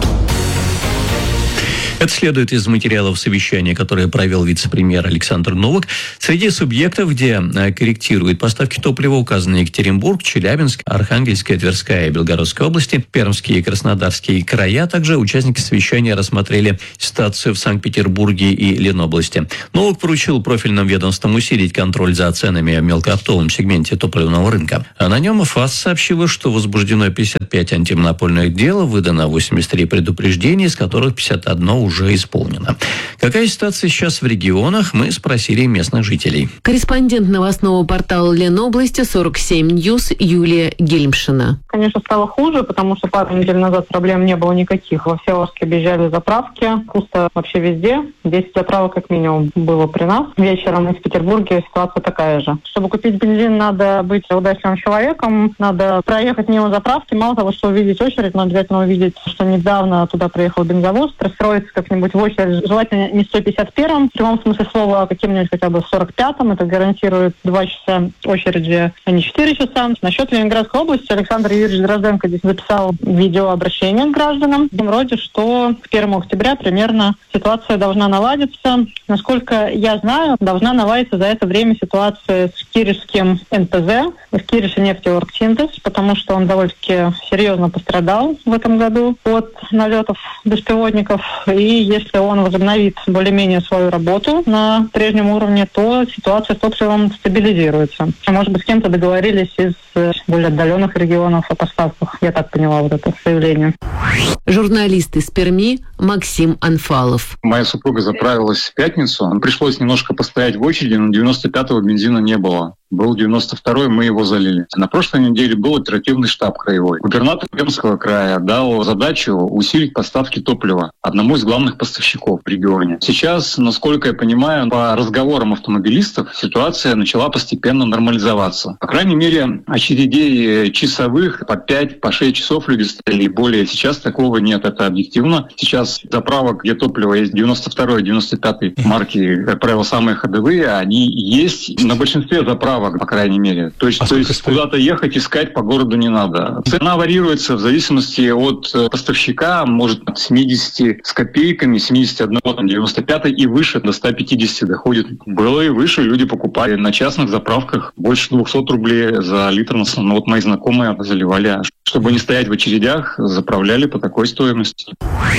Это следует из материалов совещания, которое провел вице-премьер Александр Новак. Среди субъектов, где корректируют поставки топлива, указаны Екатеринбург, Челябинск, Архангельская, Тверская и Белгородская области, Пермские и Краснодарские края. Также участники совещания рассмотрели ситуацию в Санкт-Петербурге и Ленобласти. Новак поручил профильным ведомствам усилить контроль за ценами в мелкооптовом сегменте топливного рынка. А на нем ФАС сообщила, что возбуждено пятьдесят пять антимонопольных дел, выдано восемьдесят три предупреждения, из которых пятьдесят одно уже исполнено. Какая ситуация сейчас в регионах, мы спросили местных жителей. Корреспондент новостного портала Ленобласти сорок семь Ньюс Юлия Гельмшина. Конечно, стало хуже, потому что пару недель назад проблем не было никаких. Во Всеволожске объезжали заправки, пусто вообще везде. десять заправок как минимум было при нас. Вечером в Петербурге ситуация такая же. Чтобы купить бензин, надо быть удачливым человеком, надо проехать мимо заправки. Мало того, что увидеть очередь, но обязательно увидеть, что недавно туда приехал бензовоз, пристроиться как-нибудь в очередь, желательно не сто пятьдесят первом, в прямом смысле слова, а каким-нибудь хотя бы сорок пятом. Это гарантирует два часа очереди, а не четыре часа. Насчет Ленинградской области Александр Юрьевич Дрозденко здесь записал видеообращение к гражданам. В том роде, что к первому октября примерно ситуация должна наладиться. Насколько я знаю, должна наладиться за это время ситуация с киришским эн пэ зэ, с Кириши нефтеоргсинтез, потому что он довольно-таки серьезно пострадал в этом году от налетов беспилотников. И если он возобновит более-менее свою работу на прежнем уровне, то ситуация с топливом стабилизируется. А может быть, с кем-то договорились из более отдаленных регионов о поставках. Я так поняла вот это заявление. Журналист из Перми Максим Анфалов. Моя супруга заправилась в пятницу. Пришлось немножко постоять в очереди, но девяносто пятого бензина не было. Был девяносто второй, мы его залили. На прошлой неделе был оперативный штаб краевой. Губернатор Пермского края дал задачу усилить поставки топлива одному из главных поставщиков в регионе. Сейчас, насколько я понимаю, по разговорам автомобилистов ситуация начала постепенно нормализоваться. По крайней мере, очередей часовых по пять, по шесть часов люди стояли и более. Сейчас такого нет, это объективно. Сейчас заправок, где топливо есть девяносто второй, девяносто пятой марки, как правило, самые ходовые, они есть на большинстве заправок, по крайней мере. То есть, а то есть куда-то ехать, искать по городу не надо. Цена варьируется в зависимости от поставщика, может от семидесяти с копейками, семьдесят один, девяносто пять и выше, до ста пятидесяти доходит. Было и выше, люди покупали на частных заправках больше двухсот рублей за литр. Ну вот мои знакомые заливали. Чтобы не стоять в очередях, заправляли по такой стоимости.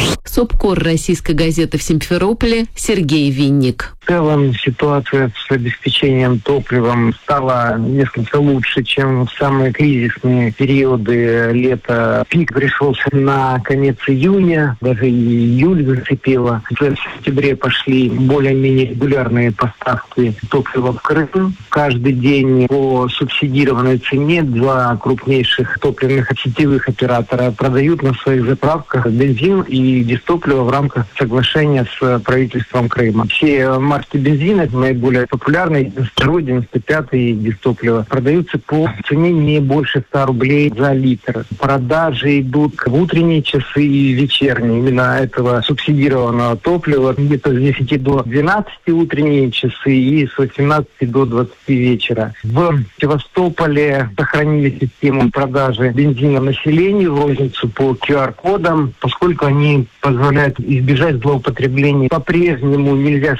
Субкор российской газеты в Симферополе Сергей Винник. В целом ситуация с обеспечением топливом стала несколько лучше, чем в самые кризисные периоды лета. Пик пришелся на конец июня, даже июль зацепило. В сентябре пошли более-менее регулярные поставки топлива в Крым. Каждый день по субсидированной цене два крупнейших топливных сетевых оператора продают на своих заправках бензин и дистопливо в рамках соглашения с правительством Крыма. Все марки бензина, наиболее популярные, девяносто второй, девяносто пятый дистопливо, продаются по цене не больше ста рублей за литр. Продажи идут в утренние часы и вечерние именно этого субсидированного топлива. Где-то с десяти до двенадцати утренние часы и с восемнадцати до двадцати вечера. В Севастополе сохранили систему продажи бензина населению в розницу по ку ар кодам, поскольку они позволяют избежать злоупотребления. По-прежнему нельзя сказать,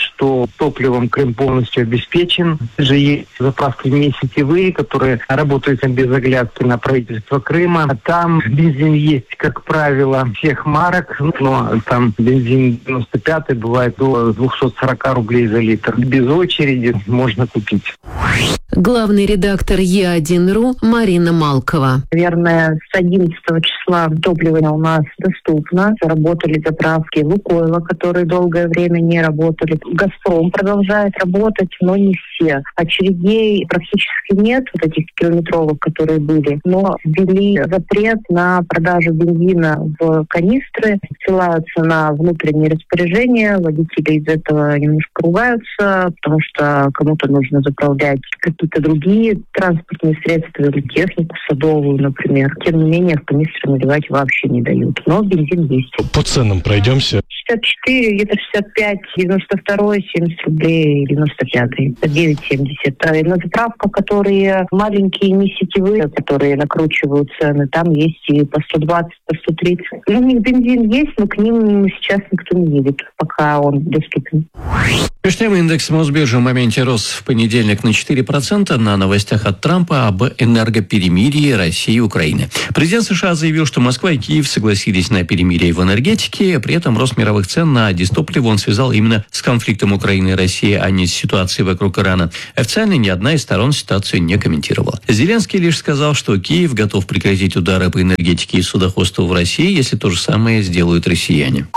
что топливом Крым полностью обеспечен. Же есть заправки сетевые, которые работают без оглядки на правительство Крыма. А там бензин есть, как правило, всех марок, но там бензин девяносто пятый бывает до двести сорок рублей за литр. Без очереди можно купить. Главный редактор Е один точка ру Марина Малкова. Наверное, с одиннадцатого числа топливо у нас доступно. Заработали заправки Лукойла, которые долгое время не работали. Газпром продолжает работать, но не все. Очередей практически нет, вот этих километровых, которые были. Но ввели запрет на продажу бензина в канистры, ссылаются на внутренние распоряжения. Водители из этого немножко ругаются, потому что кому-то нужно заправлять какие-то другие транспортные средства или технику садовую, например. Тем не менее, в канистры наливать вообще не дают. Но бензин есть. По ценам пройдемся. шестьдесят четыре, где-то шестьдесят пять, девяносто два, семьдесят рублей, девяносто пятый, девять семьдесят. А на заправках, которые маленькие, не сетевые, которые накручивают цены, там есть и по сто двадцать, по сто тридцать. У них бензин есть, но к ним сейчас никто не едет, пока он доступен. Международный индекс Мосбиржи в моменте рос в понедельник на четыре процента на новостях от Трампа об энергоперемирии России и Украины. Президент США заявил, что Москва и Киев согласились на перемирие в энергетике, при этом рост мировых цен на дистопливо он связал именно с конфликтом Украины и России, а не с ситуацией вокруг Ирана. Официально ни одна из сторон ситуацию не комментировала. Зеленский лишь сказал, что Киев готов прекратить удары по энергетике и судоходству в России, если то же самое сделают россияне.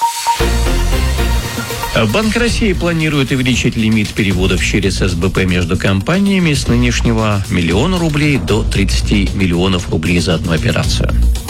Банк России планирует увеличить лимит переводов через эс бэ пэ между компаниями с нынешнего миллиона рублей до тридцати миллионов рублей за одну операцию.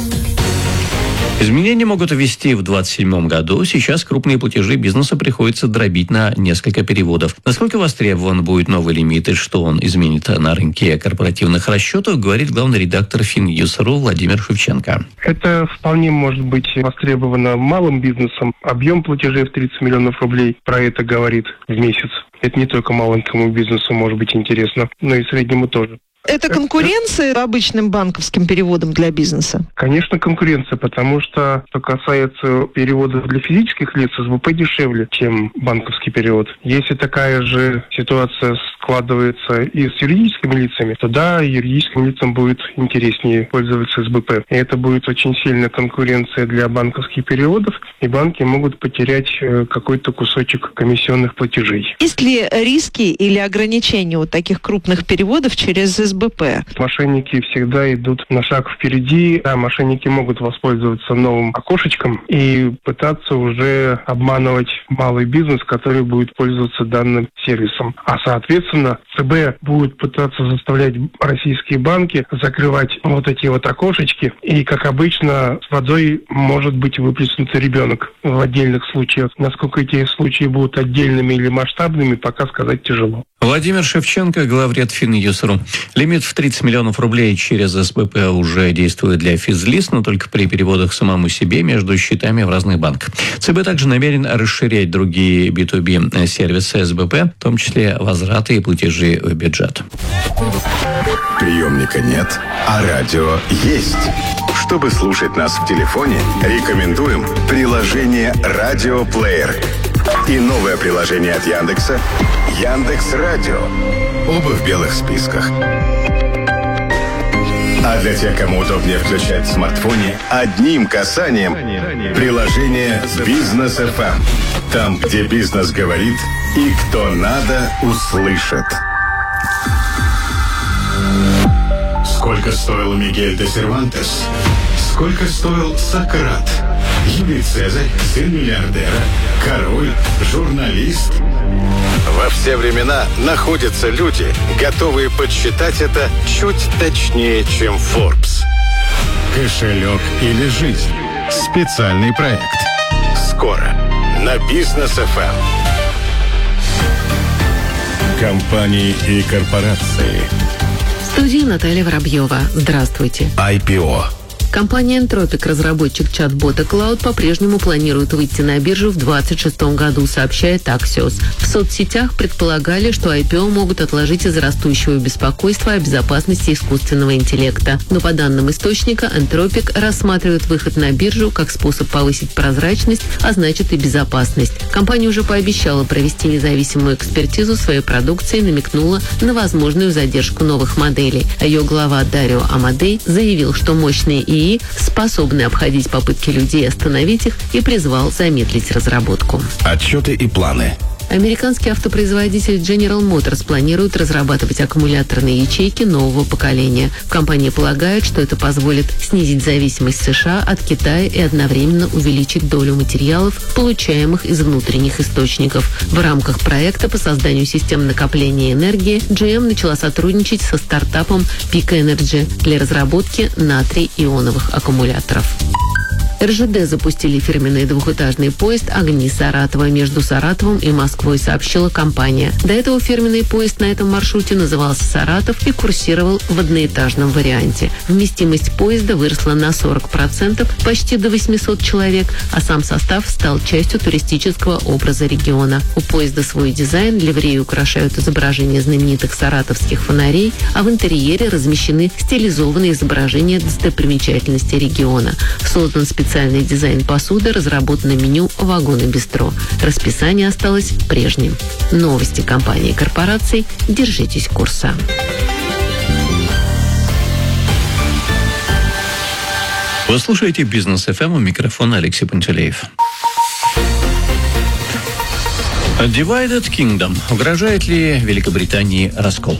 Изменения могут ввести в двадцать седьмом году. Сейчас крупные платежи бизнесу приходится дробить на несколько переводов. Насколько востребован будет новый лимит и что он изменит на рынке корпоративных расчетов, говорит главный редактор Финньюс точка ру Владимир Шевченко. Это вполне может быть востребовано малым бизнесом. Объем платежей в тридцать миллионов рублей про это говорит в месяц. Это не только маленькому бизнесу может быть интересно, но и среднему тоже. Это конкуренция обычным банковским переводом для бизнеса? Конечно, конкуренция, потому что, что касается переводов для физических лиц, эс бэ пэ дешевле, чем банковский перевод. Если такая же ситуация складывается и с юридическими лицами, то да, юридическим лицам будет интереснее пользоваться эс бэ пэ. И это будет очень сильная конкуренция для банковских переводов, и банки могут потерять какой-то кусочек комиссионных платежей. Есть ли риски или ограничения у таких крупных переводов через эс бэ пэ? Мошенники всегда идут на шаг впереди. Да, мошенники могут воспользоваться новым окошечком и пытаться уже обманывать малый бизнес, который будет пользоваться данным сервисом. А соответственно, ЦБ будет пытаться заставлять российские банки закрывать вот эти вот окошечки. И, как обычно, с водой может быть выплеснут ребенок в отдельных случаях. Насколько эти случаи будут отдельными или масштабными, пока сказать тяжело. Владимир Шевченко, главред Финньюс точка ру. Лимит в тридцать миллионов рублей через эс бэ пэ уже действует для физлиц, но только при переводах самому себе между счетами в разных банках. ЦБ также намерен расширять другие би ту би сервисы эс бэ пэ, в том числе возвраты и платежи в бюджет. Приемника нет, а радио есть. Чтобы слушать нас в телефоне, рекомендуем приложение «Радиоплеер». И новое приложение от Яндекса «Яндекс.Радио». Оба в белых списках. А для тех, кому удобнее включать в смартфоне, одним касанием приложение «Бизнес эф эм». Там, где бизнес говорит и кто надо, услышит. Сколько стоил Мигель де Сервантес? Сколько стоил Сократ? Юлий Цезарь, сын миллиардера, король, журналист. Во все времена находятся люди, готовые подсчитать это чуть точнее, чем Forbes. Кошелек или жизнь? Специальный проект. Скоро на Бизнес эф эм. Компании и корпорации. В студии Наталья Воробьева. Здравствуйте. ай пи о. Компания Entropic, разработчик чат-бота Cloud, по-прежнему планирует выйти на биржу в двадцать шестом году, сообщает Axios. В соцсетях предполагали, что ай пи о могут отложить из-за растущего беспокойства о безопасности искусственного интеллекта. Но по данным источника, Entropic рассматривает выход на биржу как способ повысить прозрачность, а значит и безопасность. Компания уже пообещала провести независимую экспертизу своей продукции и намекнула на возможную задержку новых моделей. А ее глава Дарио Амадей заявил, что мощные ИИ способны обходить попытки людей остановить их, и призвал замедлить разработку. Отчеты и планы. Американский автопроизводитель General Motors планирует разрабатывать аккумуляторные ячейки нового поколения. В компании полагают, что это позволит снизить зависимость США от Китая и одновременно увеличить долю материалов, получаемых из внутренних источников. В рамках проекта по созданию систем накопления энергии джи эм начала сотрудничать со стартапом Peak Energy для разработки натрий-ионовых аккумуляторов. эр жэ дэ запустили фирменный двухэтажный поезд «Огни Саратова» между Саратовом и Москвой, сообщила компания. До этого фирменный поезд на этом маршруте назывался «Саратов» и курсировал в одноэтажном варианте. Вместимость поезда выросла на сорок процентов, почти до восьмисот человек, а сам состав стал частью туристического образа региона. У поезда свой дизайн, ливреи украшают изображения знаменитых саратовских фонарей, а в интерьере размещены стилизованные изображения достопримечательностей региона. Создан специальный Специальный дизайн посуды, разработано меню вагона-бистро. Расписание осталось прежним. Новости компании и корпораций. Держитесь курса. Вы слушаете «Бизнес эф эм», у микрофона Алексей Пантелеев. Divided Kingdom. Угрожает ли Великобритании раскол?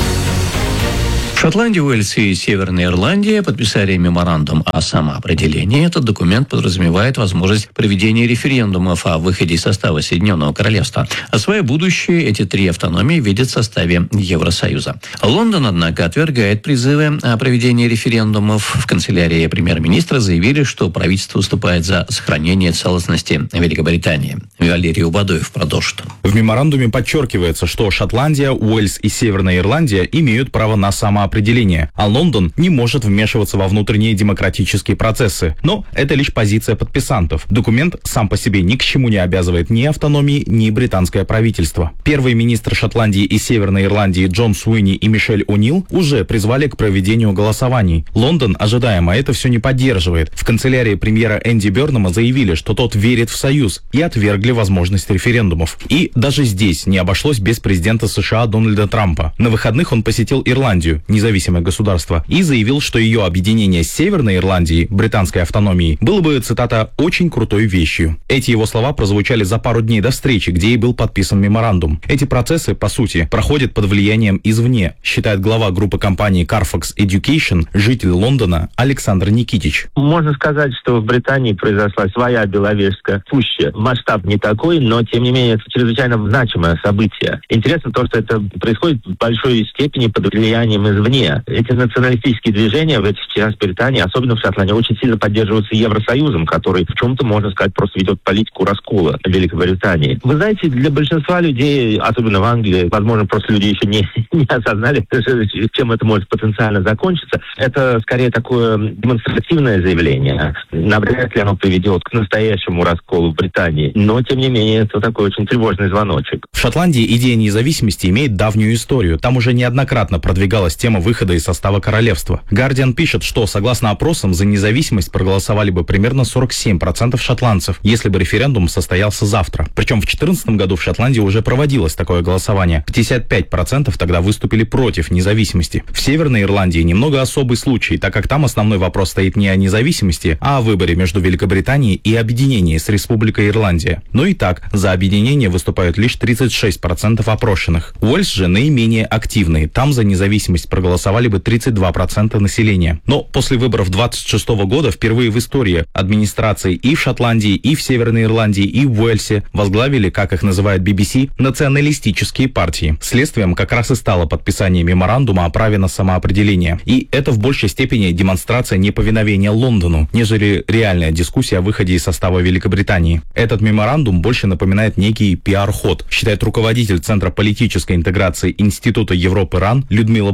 Шотландия, Уэльс и Северная Ирландия подписали меморандум о самоопределении. Этот документ подразумевает возможность проведения референдумов о выходе из состава Соединенного Королевства. А свое будущее эти три автономии видят в составе Евросоюза. Лондон, однако, отвергает призывы о проведении референдумов. В канцелярии премьер-министра заявили, что правительство выступает за сохранение целостности Великобритании. Валерий Убадоев продолжит. В меморандуме подчеркивается, что Шотландия, Уэльс и Северная Ирландия имеют право на самоопределение, а Лондон не может вмешиваться во внутренние демократические процессы. Но это лишь позиция подписантов. Документ сам по себе ни к чему не обязывает ни автономии, ни британское правительство. Первый министр Шотландии и Северной Ирландии Джон Суини и Мишель О'Нил уже призвали к проведению голосований. Лондон, ожидаемо, это все не поддерживает. В канцелярии премьера Энди Бёрнама заявили, что тот верит в союз, и отвергли возможность референдумов. И даже здесь не обошлось без президента США Дональда Трампа. На выходных он посетил Ирландию, независимое государство, и заявил, что ее объединение с Северной Ирландией, британской автономией, было бы, цитата, «очень крутой вещью». Эти его слова прозвучали за пару дней до встречи, где и был подписан меморандум. Эти процессы, по сути, проходят под влиянием извне, считает глава группы компании Carfax Education, житель Лондона Александр Никитич. Можно сказать, что в Британии произошла своя Беловежская пуща. Масштаб не такой, но, тем не менее, это чрезвычайно значимое событие. Интересно то, что это происходит в большой степени под влиянием извне. Эти националистические движения в этих частях Британии, особенно в Шотландии, очень сильно поддерживаются Евросоюзом, который в чем-то, можно сказать, просто ведет политику раскола Великобритании. Вы знаете, для большинства людей, особенно в Англии, возможно, просто люди еще не, не осознали, чем это может потенциально закончиться. Это скорее такое демонстративное заявление. Навряд ли оно приведет к настоящему расколу в Британии. Но, тем не менее, это такой очень тревожный звоночек. В Шотландии идея независимости имеет давнюю историю. Там уже неоднократно продвигалась тема выхода из состава королевства. Гардиан пишет, что, согласно опросам, за независимость проголосовали бы примерно сорок семь процентов шотландцев, если бы референдум состоялся завтра. Причем в две тысячи четырнадцатом году в Шотландии уже проводилось такое голосование. пятьдесят пять процентов тогда выступили против независимости. В Северной Ирландии немного особый случай, так как там основной вопрос стоит не о независимости, а о выборе между Великобританией и объединении с Республикой Ирландия. Но и так, за объединение выступают лишь тридцать шесть процентов опрошенных. Уэльс же наименее активный. Там за независимость проголосовали бы тридцать два процента населения. Но после выборов двадцать шестого года впервые в истории администрации и в Шотландии, и в Северной Ирландии, и в Уэльсе возглавили, как их называет би би си, националистические партии. Следствием как раз и стало подписание меморандума о праве на самоопределение. И это в большей степени демонстрация неповиновения Лондону, нежели реальная дискуссия о выходе из состава Великобритании. Этот меморандум больше напоминает некий пиар-ход, считает руководитель Центра политической интеграции Института Европы РАН Людмила Бабынина.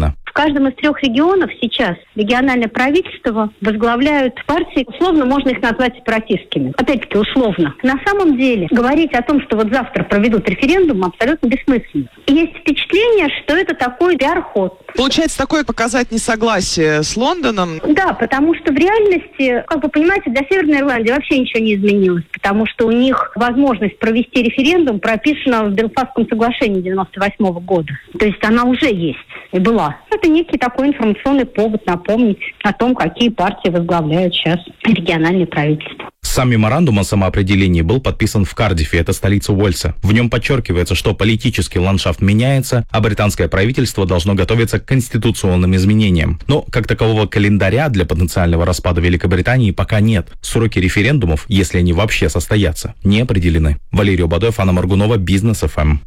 Елена. В каждом из трех регионов сейчас региональное правительство возглавляют партии, условно можно их назвать сепаратистскими. Опять-таки условно. На самом деле говорить о том, что вот завтра проведут референдум, абсолютно бессмысленно. Есть впечатление, что это такой пиар-ход. Получается, такое показать несогласие с Лондоном? Да, потому что в реальности, как вы понимаете, для Северной Ирландии вообще ничего не изменилось, потому что у них возможность провести референдум прописана в Белфастском соглашении девяносто восьмого года. То есть она уже есть и была. Это некий такой информационный повод напомнить о том, какие партии возглавляют сейчас региональное правительство. Сам меморандум о самоопределении был подписан в Кардифе, это столица Уэльса. В нем подчеркивается, что политический ландшафт меняется, а британское правительство должно готовиться к конституционным изменениям. Но как такового календаря для потенциального распада Великобритании пока нет. Сроки референдумов, если они вообще состоятся, не определены. Валерий Бадоев, Анна Маргунова, Бизнес эф эм.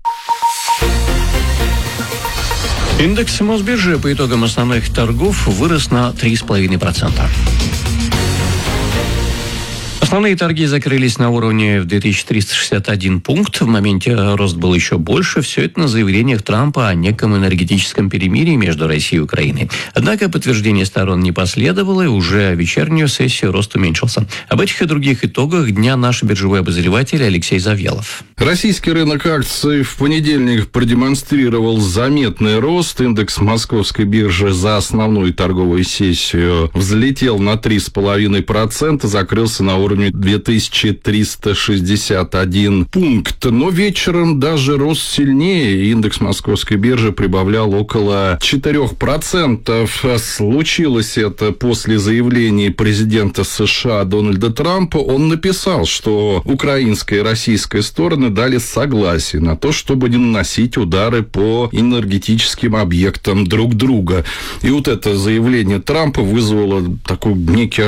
Индекс Мосбиржи по итогам основных торгов вырос на три целых пять десятых процента. Основные торги закрылись на уровне в две тысячи триста шестьдесят один пункт. В моменте рост был еще больше. Все это на заявлениях Трампа о неком энергетическом перемирии между Россией и Украиной. Однако подтверждение сторон не последовало, и уже вечернюю сессию рост уменьшился. Об этих и других итогах дня наш биржевой обозреватель Алексей Завьялов. Российский рынок акций в понедельник продемонстрировал заметный рост. Индекс Московской биржи за основную торговую сессию взлетел на три целых пять десятых процента, закрылся на уровне две тысячи триста шестьдесят один пункт. Но вечером даже рос сильнее. Индекс Московской биржи прибавлял около четырех процентов. Случилось это после заявлений президента США Дональда Трампа. Он написал, что украинская и российская стороны дали согласие на то, чтобы не наносить удары по энергетическим объектам друг друга. И вот это заявление Трампа вызвало такой некий